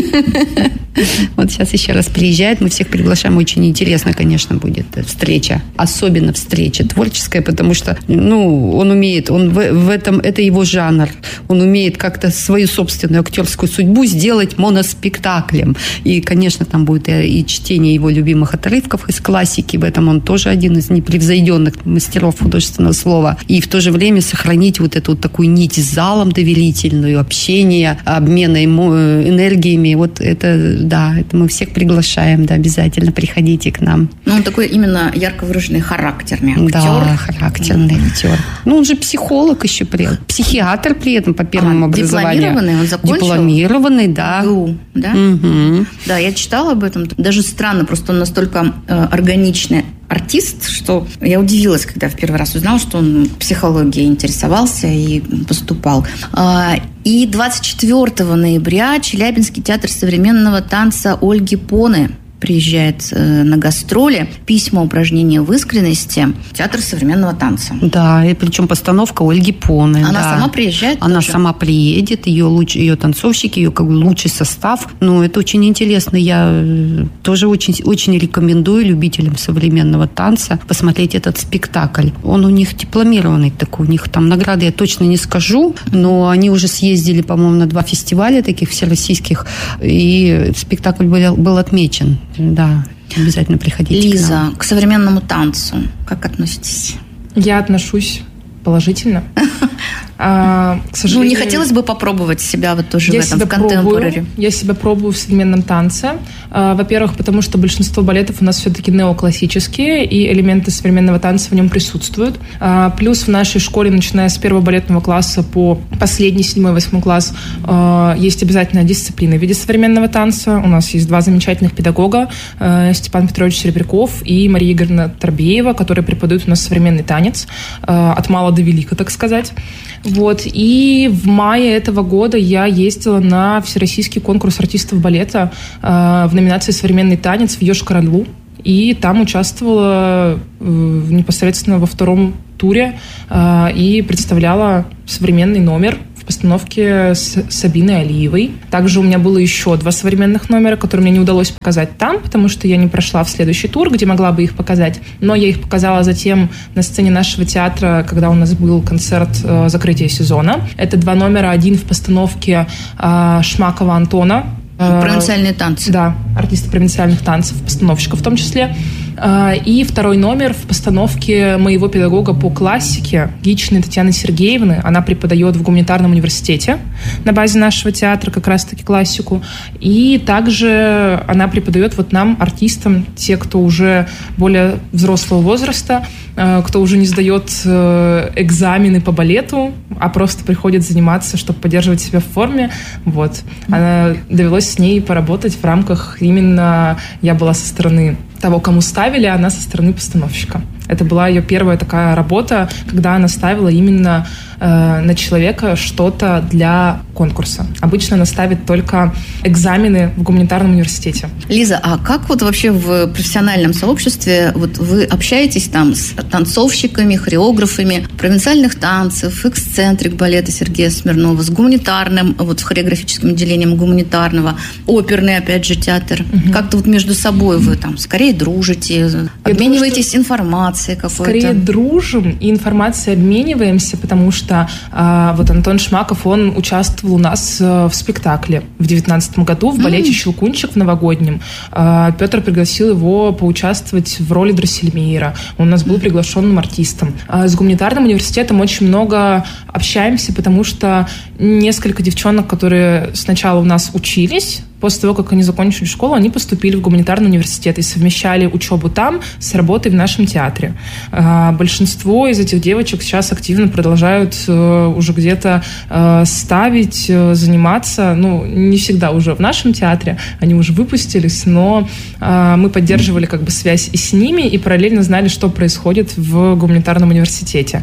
Вот сейчас еще раз приезжает. Мы всех приглашаем. Очень интересно, конечно, будет встреча. Особенно встреча творческая, потому что ну, он умеет, он в, в этом, это его жанр. Он умеет как-то свою собственную актерскую судьбу сделать моноспектаклем. И, конечно, там будет и, и чтение его любимых отрывков из классики. В этом он тоже один из непревзойденных мастеров художественного слова. И в то же время сохранить вот эту вот такую нить с залом доверительную, общение, обмена энергиями. Вот это, да, это мы всех приглашаем, да, обязательно приходите к нам. Ну, он такой именно ярко выраженный характерный актер. Да, характерный mm. актер. Ну, он же психолог еще при этом. Психиатр при этом по первому а, образованию. Дипломированный, он закончил? Дипломированный, да. ГУ, да? Угу. Да, я читала об этом. Даже странно, просто он настолько э, органичный артист, что я удивилась, когда в первый раз узнала, что он психологией интересовался и поступал. И двадцать четвёртого ноября Челябинский театр современного танца Ольги Поны приезжает на гастроли. Письма, упражнения в искренности. Театр современного танца. Да, и причем постановка Ольги Поны. Она да. сама приезжает? Она тоже? сама приедет, ее, луч, ее танцовщики, ее как бы лучший состав. Ну, это очень интересно. Я тоже очень, очень рекомендую любителям современного танца посмотреть этот спектакль. Он у них дипломированный такой, у них там награды я точно не скажу, но они уже съездили, по-моему, на два фестиваля таких всероссийских, и спектакль был, был отмечен. Да, обязательно приходите. Лиза, к нам. к современному танцу как относитесь? Я отношусь положительно. А, к сожалению, ну, не хотелось бы попробовать себя вот тоже я в этом, себя в контемпорари? Я себя пробую в современном танце. А, во-первых, потому что большинство балетов у нас все-таки неоклассические, и элементы современного танца в нем присутствуют. А, плюс в нашей школе, начиная с первого балетного класса по последний, седьмой, восьмой класс, а, есть обязательная дисциплина в виде современного танца. У нас есть два замечательных педагога, а, Степан Петрович Серебряков и Мария Игоревна Торбеева, которые преподают у нас современный танец, а, от мала до велика, так сказать. Вот. И в мае этого года я ездила на всероссийский конкурс артистов балета э, в номинации «Современный танец» в Йошкар-Олу. И там участвовала э, непосредственно во втором туре э, и представляла современный номер в постановке с Сабиной Алиевой. Также у меня было еще два современных номера, которые мне не удалось показать там, потому что я не прошла в следующий тур, где могла бы их показать. Но я их показала затем на сцене нашего театра, когда у нас был концерт э, закрытия сезона. Это два номера. Один в постановке э, Шмакова Антона. Э, провинциальные танцы. Да, артисты провинциальных танцев, постановщиков в том числе. И второй номер в постановке моего педагога по классике, Гичиной Татьяны Сергеевны. Она преподает в гуманитарном университете на базе нашего театра как раз-таки классику. И также она преподает вот нам, артистам, те, кто уже более взрослого возраста, кто уже не сдает экзамены по балету, а просто приходит заниматься, чтобы поддерживать себя в форме. Вот. Она, довелось с ней поработать в рамках именно... Я была со стороны того, кому ставили, а она со стороны постановщика. Это была ее первая такая работа, когда она ставила именно э, на человека что-то для конкурса. Обычно она ставит только экзамены в гуманитарном университете. Лиза, а как вот вообще в профессиональном сообществе вот вы общаетесь там с танцовщиками, хореографами провинциальных танцев, эксцентрик балета Сергея Смирнова, с гуманитарным, вот с хореографическим отделением гуманитарного, оперный, опять же, театр? Угу. Как-то вот между собой вы там скорее дружите, Я обмениваетесь думаю, информацией какой-то? Скорее дружим и информацией обмениваемся, потому что а, вот Антон Шмаков, он участвовал у нас а, в спектакле в девятнадцатом году в балете mm-hmm. «Щелкунчик» в новогоднем. А, Петр пригласил его поучаствовать в роли Дроссельмейра. Он у нас был приглашенным артистом. А, с гуманитарным университетом очень много общаемся, потому что несколько девчонок, которые сначала у нас учились, после того, как они закончили школу, они поступили в гуманитарный университет и совмещали учебу там с работой в нашем театре. Большинство из этих девочек сейчас активно продолжают уже где-то ставить, заниматься. Ну, не всегда уже в нашем театре, они уже выпустились, но мы поддерживали как бы связь и с ними, и параллельно знали, что происходит в гуманитарном университете.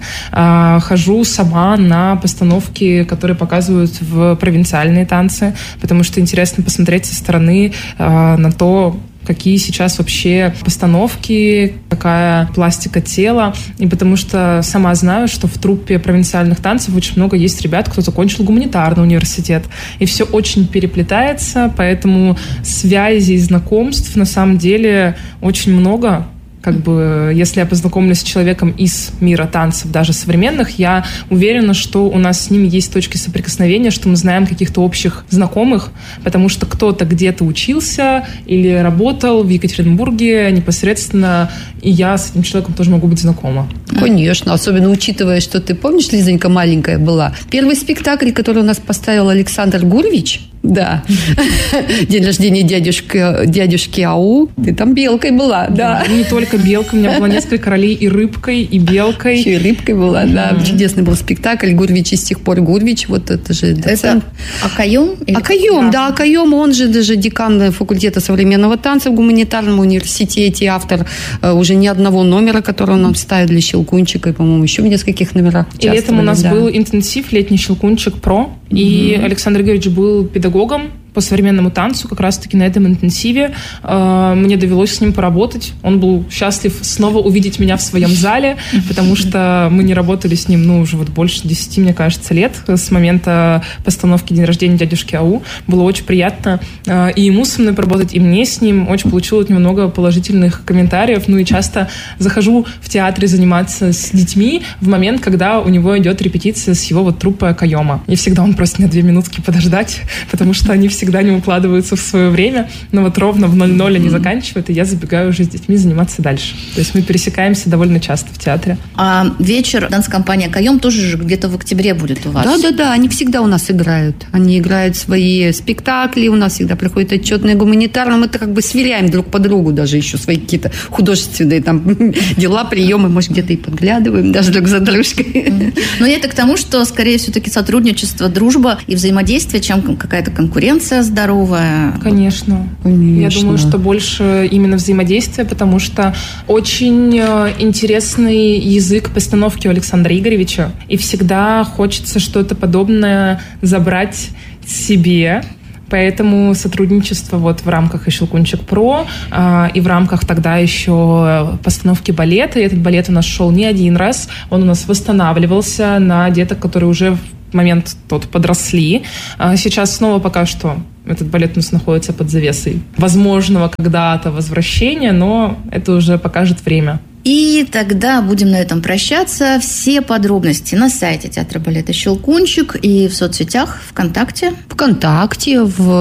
Хожу сама на постановки, которые показывают в провинциальные танцы, потому что интересно посмотреть со стороны э, на то, какие сейчас вообще постановки, какая пластика тела. И потому что сама знаю, что в труппе провинциальных танцев очень много есть ребят, кто закончил гуманитарный университет. И все очень переплетается, поэтому связей, знакомств на самом деле очень много. Как бы, если я познакомлюсь с человеком из мира танцев, даже современных, я уверена, что у нас с ними есть точки соприкосновения, что мы знаем каких-то общих знакомых, потому что кто-то где-то учился или работал в Екатеринбурге непосредственно, и я с этим человеком тоже могу быть знакома. Конечно, особенно учитывая, что ты помнишь, Лизонька маленькая была. Первый спектакль, который у нас поставил Александр Гурвич, да, день рождения дядюшки, дядюшки Ау, ты там белкой была, да. Не только белкой, у меня было несколько ролей и рыбкой, и белкой. Еще и рыбкой была, да. Чудесный был спектакль. Гурвич и с тех пор Гурвич, вот это же доцент. Это Акаем? Акаем, да, Акаем, он же даже декан факультета современного танца в гуманитарном университете, автор уже ни одного номера, который он нам ставит для Щелкунчика, и, по-моему, еще в нескольких номерах. И летом у нас да. был интенсив «Летний Щелкунчик Про», и mm-hmm. Александр Георгиевич был педагогом по современному танцу, как раз-таки на этом интенсиве. Мне довелось с ним поработать. Он был счастлив снова увидеть меня в своем зале, потому что мы не работали с ним, ну, уже вот больше десяти, мне кажется, лет с момента постановки «День рождения дядюшки Ау». Было очень приятно и ему со мной поработать, и мне с ним. Очень получила от него много положительных комментариев. Ну и часто захожу в театре заниматься с детьми в момент, когда у него идет репетиция с его вот труппой Акайома. И всегда он просит меня две минутки подождать, потому что они всегда не укладываются в свое время. Но вот ровно в ноль ноль они заканчивают, и я забегаю уже с детьми заниматься дальше. То есть мы пересекаемся довольно часто в театре. А вечер данс-компания Акайом тоже же где-то в октябре будет у вас? Да-да-да, они всегда у нас играют. Они играют свои спектакли, у нас всегда приходят отчетные гуманитарные. Мы это как бы сверяем друг по другу даже еще свои какие-то художественные там дела, приемы, может, где-то и подглядываем даже друг за дружкой. Но это к тому, что скорее все-таки сотрудничество, дружба и взаимодействие, чем какая-то конкуренция здоровая. Конечно. Конечно. Я думаю, что больше именно взаимодействия, потому что очень интересный язык постановки у Александра Игоревича, и всегда хочется что-то подобное забрать себе. Поэтому сотрудничество вот в рамках и «Щелкунчик Про», э, и в рамках тогда еще постановки балета. И этот балет у нас шел не один раз. Он у нас восстанавливался на деток, которые уже в момент тот подросли. А сейчас снова пока что этот балет у нас находится под завесой возможного когда-то возвращения, но это уже покажет время. И тогда будем на этом прощаться. Все подробности на сайте театра балета «Щелкунчик» и в соцсетях, ВКонтакте. ВКонтакте,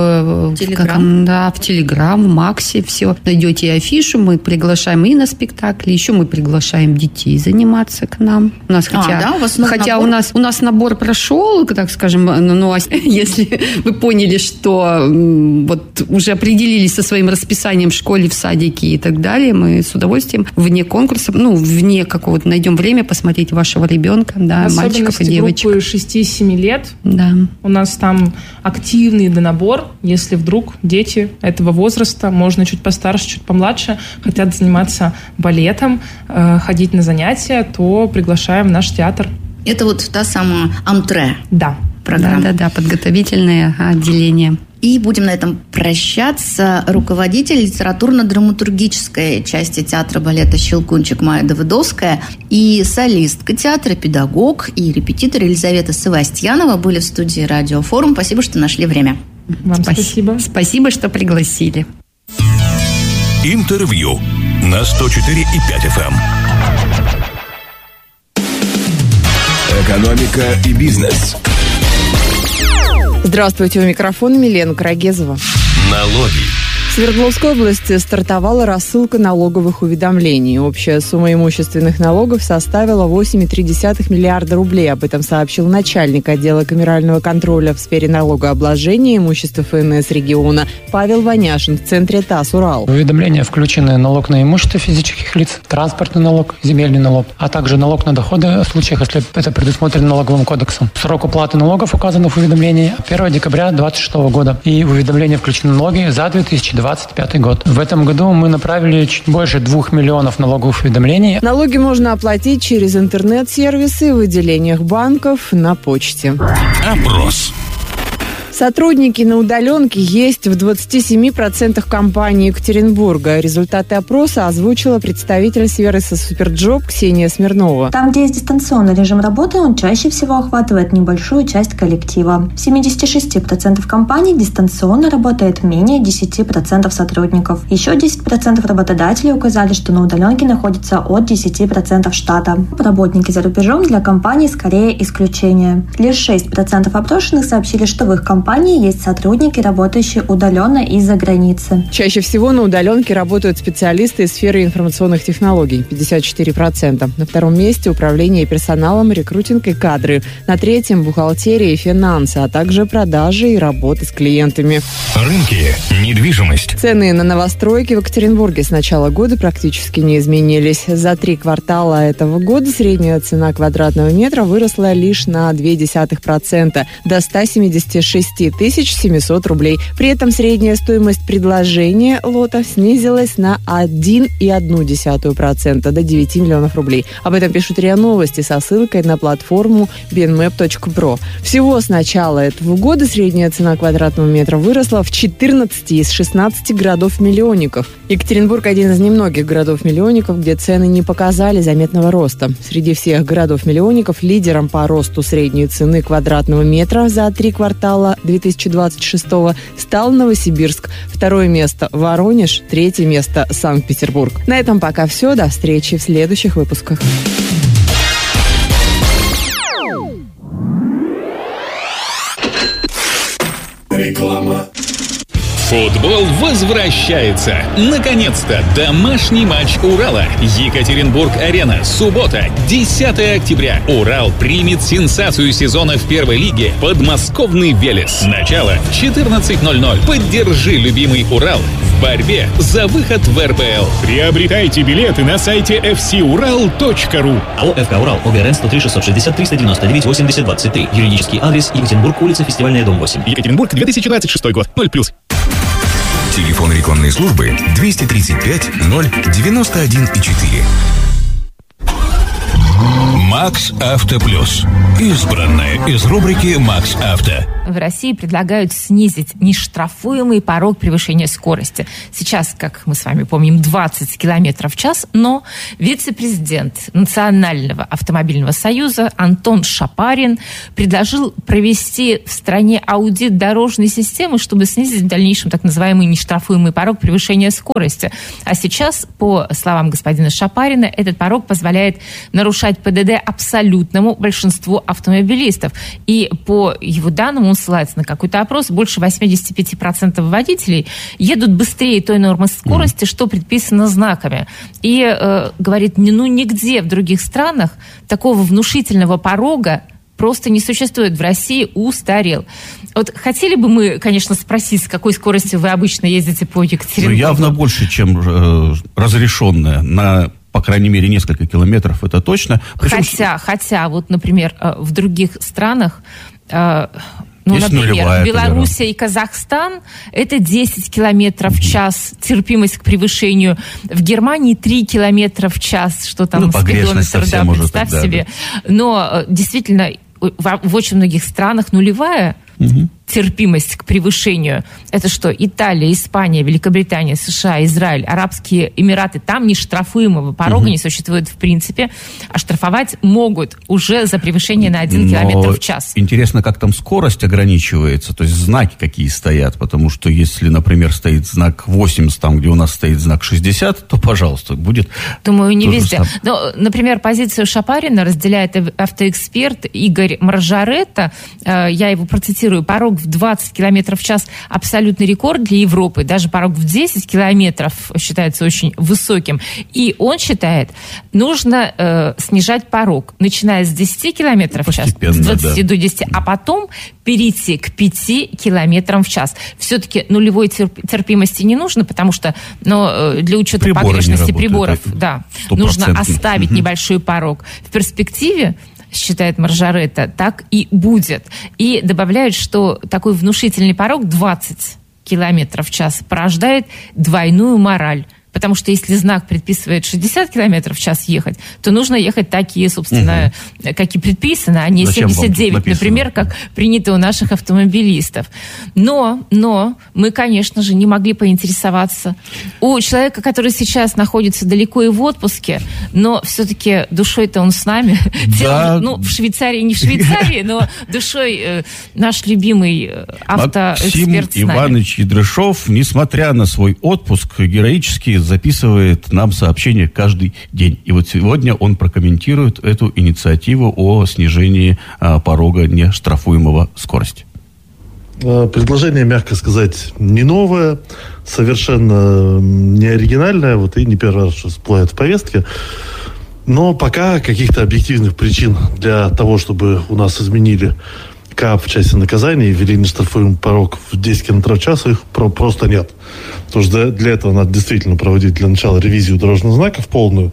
в Телеграм, в, да, в Телеграм, в Максе. Все найдете афишу. Мы приглашаем и на спектакли. Еще мы приглашаем детей заниматься к нам. У нас хотя, а, да? у, вас хотя у нас у нас набор прошел, так скажем, но если вы поняли, что вот уже определились со своим расписанием в школе, в садике и так далее, мы с удовольствием вне конкурса, ну, вне какого-то найдем время посмотреть вашего ребенка, да, мальчиков и девочек. Группы шести-семи лет. Да. У нас там активный донабор. Если вдруг дети этого возраста, можно чуть постарше, чуть помладше, хотят заниматься балетом, э, ходить на занятия, то приглашаем в наш театр. Это вот та самая «Амтре». Да. Программа. Да-да-да, подготовительное отделение. И будем на этом прощаться. Руководитель литературно-драматургической части театра балета «Щелкунчик» Майя Давыдовская и солистка театра, педагог и репетитор Елизавета Севастьянова были в студии «Радиофорум». Спасибо, что нашли время. Вам спасибо. Спасибо, что пригласили. Интервью на сто четыре и пять эф эм. Экономика и бизнес. Здравствуйте, у микрофона Милена Карагезова. Налоги. В Свердловской области стартовала рассылка налоговых уведомлений. Общая сумма имущественных налогов составила восемь целых три десятых миллиарда рублей. Об этом сообщил начальник отдела камерального контроля в сфере налогообложения и имущества эф эн эс региона Павел Ваняшин в центре ТАСС «Урал». В уведомления включены налог на имущество физических лиц, транспортный налог, земельный налог, а также налог на доходы в случаях, если это предусмотрено налоговым кодексом. Срок уплаты налогов указан в уведомлении первого декабря две тысячи двадцать шестого года. И в уведомление включены налоги за две тысячи двадцать пятый год. В этом году мы направили чуть больше двух миллионов налоговых уведомлений. Налоги можно оплатить через интернет-сервисы в отделениях банков, на почте. Опрос. Сотрудники на удаленке есть в двадцати семи процентах компаний Екатеринбурга. Результаты опроса озвучила представитель сервиса «Суперджоп» Ксения Смирнова. Там, где есть дистанционный режим работы, он чаще всего охватывает небольшую часть коллектива. В семидесяти шести процентах компаний дистанционно работает менее десяти процентов сотрудников. Еще десять процентов работодателей указали, что на удаленке находится от десяти процентов штата. Работники за рубежом для компаний скорее исключение. Лишь шесть процентов опрошенных сообщили, что в их компании В компании есть сотрудники, работающие удаленно из-за границы. Чаще всего на удаленке работают специалисты из сферы информационных технологий – пятьдесят четыре процента. На втором месте управление персоналом, рекрутинг и кадры. На третьем – бухгалтерия и финансы, а также продажи и работа с клиентами. Рынки, недвижимость. Цены на новостройки в Екатеринбурге с начала года практически не изменились. За три квартала этого года средняя цена квадратного метра выросла лишь на ноль целых две десятых процента до ста семидесяти шести шести тысяч семисот рублей. При этом средняя стоимость предложения лота снизилась на один целых одну десятую процента до девяти миллионов рублей. Об этом пишут РИА Новости со ссылкой на платформу би эн мэп точка про. Всего с начала этого года средняя цена квадратного метра выросла в четырнадцати из шестнадцати городов-миллионников. Екатеринбург – один из немногих городов-миллионников, где цены не показали заметного роста. Среди всех городов-миллионников лидером по росту средней цены квадратного метра за три квартала две тысячи двадцать шестого стал Новосибирск. Второе место – Воронеж, третье место – Санкт-Петербург. На этом пока все. До встречи в следующих выпусках. Реклама. Футбол возвращается. Наконец-то домашний матч Урала. Екатеринбург-Арена. Суббота, десятое октября. Урал примет сенсацию сезона в первой лиге. Подмосковный Велес. Начало четырнадцать ноль ноль. Поддержи любимый Урал в борьбе за выход в эр бэ эл. Приобретайте билеты на сайте эф си урал точка ру. АО «эф ка Урал», ОГРН сто три шестьсот шестьдесят триста девяносто девять восемьдесят двадцать три. Юридический адрес: Екатеринбург, улица Фестивальная, дом восемь. Екатеринбург, две тысячи двадцать шестой год. ноль плюс. Телефон рекламной службы двести тридцать пять ноль девяносто один четыре. Макс Авто Плюс. Избранное из рубрики Макс Авто. В России предлагают снизить нештрафуемый порог превышения скорости. Сейчас, как мы с вами помним, двадцать километров в час, но вице-президент Национального автомобильного союза Антон Шапарин предложил провести в стране аудит дорожной системы, чтобы снизить в дальнейшем так называемый нештрафуемый порог превышения скорости. А сейчас, по словам господина Шапарина, этот порог позволяет нарушать пэ дэ дэ абсолютному большинству автомобилистов. И по его данным, он ссылается на какой-то опрос, больше восемьдесят пять процентов водителей едут быстрее той нормы скорости, что предписано знаками. И э, говорит, ну нигде в других странах такого внушительного порога просто не существует. В России устарел. Вот хотели бы мы, конечно, спросить, с какой скоростью вы обычно ездите по Екатеринбургу? Ну, явно больше, чем э, разрешенная на... по крайней мере, несколько километров, это точно. Причем... Хотя, хотя, вот, например, в других странах, ну, есть например, Белоруссия и Казахстан, это десять километров в час терпимость к превышению. В Германии три километра в час, что там, ну, спидометр, да, представь тогда, себе. Да. Но действительно, в, в очень многих странах нулевая угу. терпимость к превышению. Это что? Италия, Испания, Великобритания, США, Израиль, Арабские Эмираты. Там нештрафуемого порога угу. не существует в принципе, а штрафовать могут уже за превышение на один километр в час. Интересно, как там скорость ограничивается, то есть знаки какие стоят, потому что если, например, стоит знак восемьдесят, там, где у нас стоит знак шестьдесят, то, пожалуйста, будет... Думаю, не везде. Но, например, позицию Шапарина разделяет автоэксперт Игорь Маржаретта. Я его процитирую. Порог в двадцать километров в час абсолютный рекорд для Европы. Даже порог в десять километров считается очень высоким. И он считает, нужно э, снижать порог, начиная с десяти километров в час, с двадцати да. до десяти, а потом перейти к пяти километрам в час. Все-таки нулевой терп- терпимости не нужно, потому что ну, для учета Приборы погрешности приборов да, нужно оставить угу. небольшой порог. В перспективе, считает Маржаретта, так и будет. И добавляют, что такой внушительный порог двадцать километров в час порождает двойную мораль. Потому что если знак предписывает шестьдесят километров в час ехать, то нужно ехать такие, собственно, угу. как и предписано, а не Зачем семьдесят девять, например, как принято у наших автомобилистов. Но, но мы, конечно же, не могли поинтересоваться у человека, который сейчас находится далеко и в отпуске, но все-таки душой-то он с нами. Да. Ну, в Швейцарии, не в Швейцарии, но душой э, наш любимый автоэксперт с нами. Максим Иванович Ядрышов, несмотря на свой отпуск, героически записывает нам сообщения каждый день. И вот сегодня он прокомментирует эту инициативу о снижении а, порога нештрафуемого скорости. Предложение, мягко сказать, не новое, совершенно не оригинальное, вот и не первый раз всплывает в повестке. Но пока каких-то объективных причин для того, чтобы у нас изменили КАП в части наказания и ввели нештрафуемый порог в десять километров в час, их про- просто нет. Потому что для этого надо действительно проводить для начала ревизию дорожных знаков полную.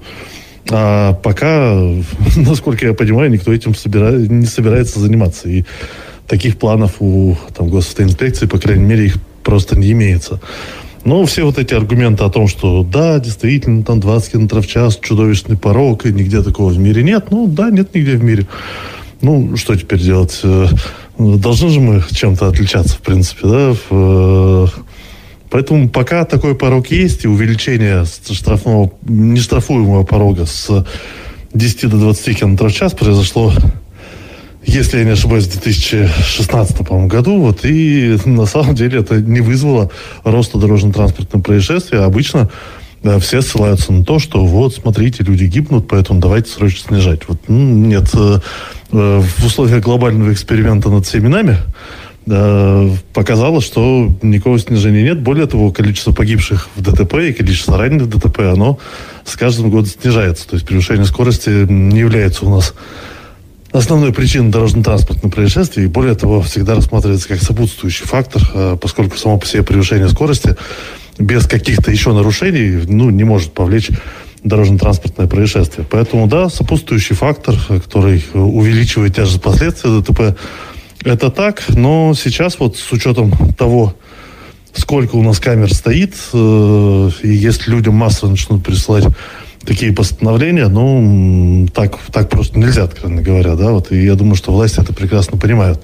А пока, насколько я понимаю, никто этим собира... не собирается заниматься. И таких планов у там, госавтоинспекции, по крайней мере, их просто не имеется. Но все вот эти аргументы о том, что да, действительно, там двадцать километров в час, чудовищный порог, и нигде такого в мире нет. Ну, да, нет нигде в мире. Ну, что теперь делать? Должны же мы чем-то отличаться, в принципе, да? Поэтому пока такой порог есть, и увеличение штрафного, нештрафуемого порога с десяти до двадцати километров в час произошло, если я не ошибаюсь, в две тысячи шестнадцатом, по-моему, году. Вот, и на самом деле это не вызвало роста дорожно-транспортных происшествий. Обычно да, все ссылаются на то, что вот, смотрите, люди гибнут, поэтому давайте срочно снижать. Вот, ну, нет, э, в условиях глобального эксперимента над всеми нами э, показалось, что никакого снижения нет. Более того, количество погибших в ДТП и количество раненых в ДТП, оно с каждым годом снижается. То есть превышение скорости не является у нас основной причиной дорожно-транспортных происшествий, и более того, всегда рассматривается как сопутствующий фактор, поскольку само по себе превышение скорости без каких-то еще нарушений, ну, не может повлечь дорожно-транспортное происшествие. Поэтому, да, сопутствующий фактор, который увеличивает тяжесть последствий ДТП, это так, но сейчас вот с учетом того, сколько у нас камер стоит, э, и если людям массово начнут присылать такие постановления, ну, так, так просто нельзя, откровенно говоря, да, вот, и я думаю, что власти это прекрасно понимают.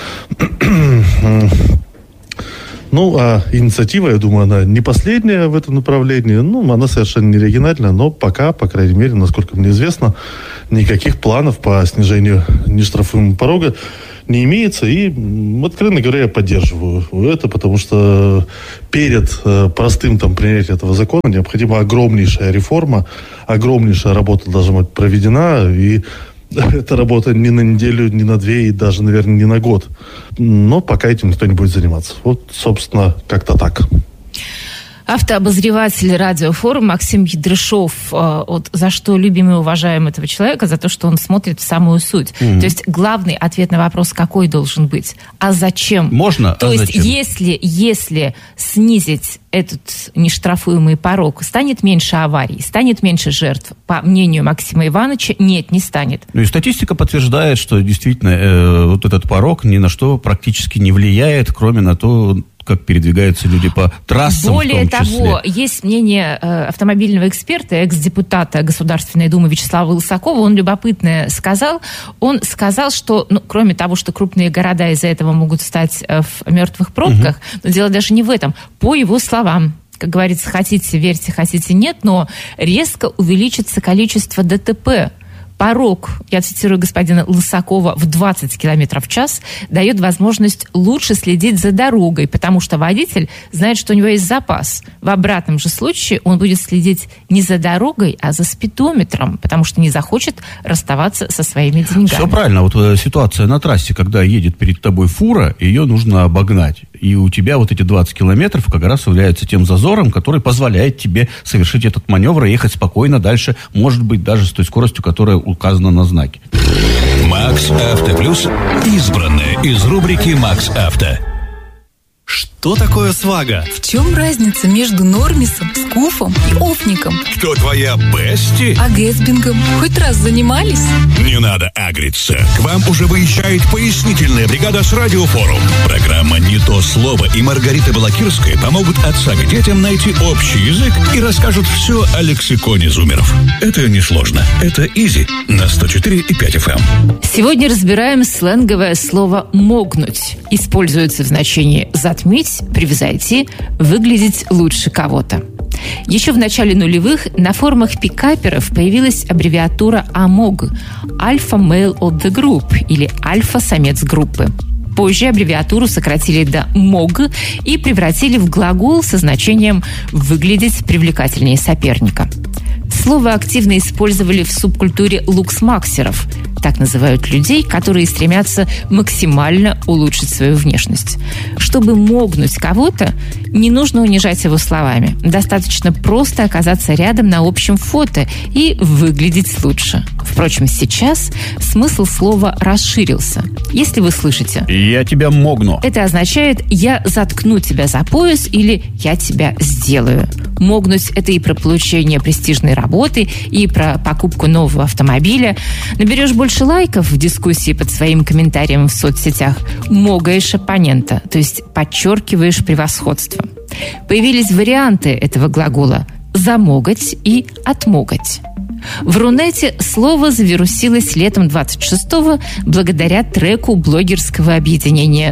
Ну, а инициатива, я думаю, она не последняя в этом направлении, ну, она совершенно не оригинальная, но пока, по крайней мере, насколько мне известно, никаких планов по снижению нештрафуемого порога не имеется, и, откровенно говоря, я поддерживаю это, потому что перед э, простым там принятием этого закона необходима огромнейшая реформа, огромнейшая работа должна быть проведена, и эта работа не на неделю, не на две, и даже, наверное, не на год. Но пока этим никто не будет заниматься. Вот, собственно, как-то так. Автообозреватель радиофорума Максим Ядрышов, вот за что любим и уважаем этого человека, за то, что он смотрит в самую суть. Mm-hmm. То есть главный ответ на вопрос, какой должен быть? А зачем? Можно, То а есть зачем? если, если снизить этот нештрафуемый порог, станет меньше аварий, станет меньше жертв? По мнению Максима Ивановича, нет, не станет. Ну и статистика подтверждает, что действительно э, вот этот порог ни на что практически не влияет, кроме на то, как передвигаются люди по трассам. Более в том числе. того, есть мнение э, автомобильного эксперта, экс-депутата Государственной Думы Вячеслава Лысакова, он любопытное сказал. Он сказал, что, ну, кроме того, что крупные города из-за этого могут стать э, в мертвых пробках, угу. но дело даже не в этом. По его словам, как говорится, хотите верьте, хотите нет, но резко увеличится количество ДТП. Порог, я цитирую господина Лысакова, в двадцать километров в час дает возможность лучше следить за дорогой, потому что водитель знает, что у него есть запас. В обратном же случае он будет следить не за дорогой, а за спидометром, потому что не захочет расставаться со своими деньгами. Все правильно. Вот ситуация на трассе, когда едет перед тобой фура, ее нужно обогнать. И у тебя вот эти двадцать километров как раз являются тем зазором, который позволяет тебе совершить этот маневр и ехать спокойно дальше, может быть, даже с той скоростью, которая указано на знаке. Макс Авто Плюс. Избранное из рубрики Макс Авто. Что такое свага? В чем разница между нормисом, скуфом и офником? Кто твоя бести? А гэсбингом хоть раз занимались? Не надо агриться. К вам уже выезжает пояснительная бригада с радиофорум. Программа «Не то слово» и Маргарита Балакирская помогут отца к детям найти общий язык и расскажут все о лексиконе зумеров. Это несложно. Это изи на сто четыре и пять эф эм. Сегодня разбираем сленговое слово «могнуть». Используется в значении «затмить», «превзойти», «выглядеть лучше кого-то». Еще в начале нулевых на форумах пикаперов появилась аббревиатура АМОГ – Alpha Male of the Group или Альфа-самец группы. Позже аббревиатуру сократили до МОГ и превратили в глагол со значением «выглядеть привлекательнее соперника». Слово активно использовали в субкультуре луксмаксеров. Так называют людей, которые стремятся максимально улучшить свою внешность. Чтобы могнуть кого-то, не нужно унижать его словами. Достаточно просто оказаться рядом на общем фото и выглядеть лучше. Впрочем, сейчас смысл слова расширился. Если вы слышите «я тебя могну», это означает «я заткну тебя за пояс» или «я тебя сделаю». Могнуть – это и про получение престижной работы, и про покупку нового автомобиля. Наберешь больше больше лайков в дискуссии под своим комментарием в соцсетях, могаешь оппонента, то есть подчеркиваешь превосходство. Появились варианты этого глагола «замогать» и «отмогать». В Рунете слово завирусилось летом двадцать шестого благодаря треку блогерского объединения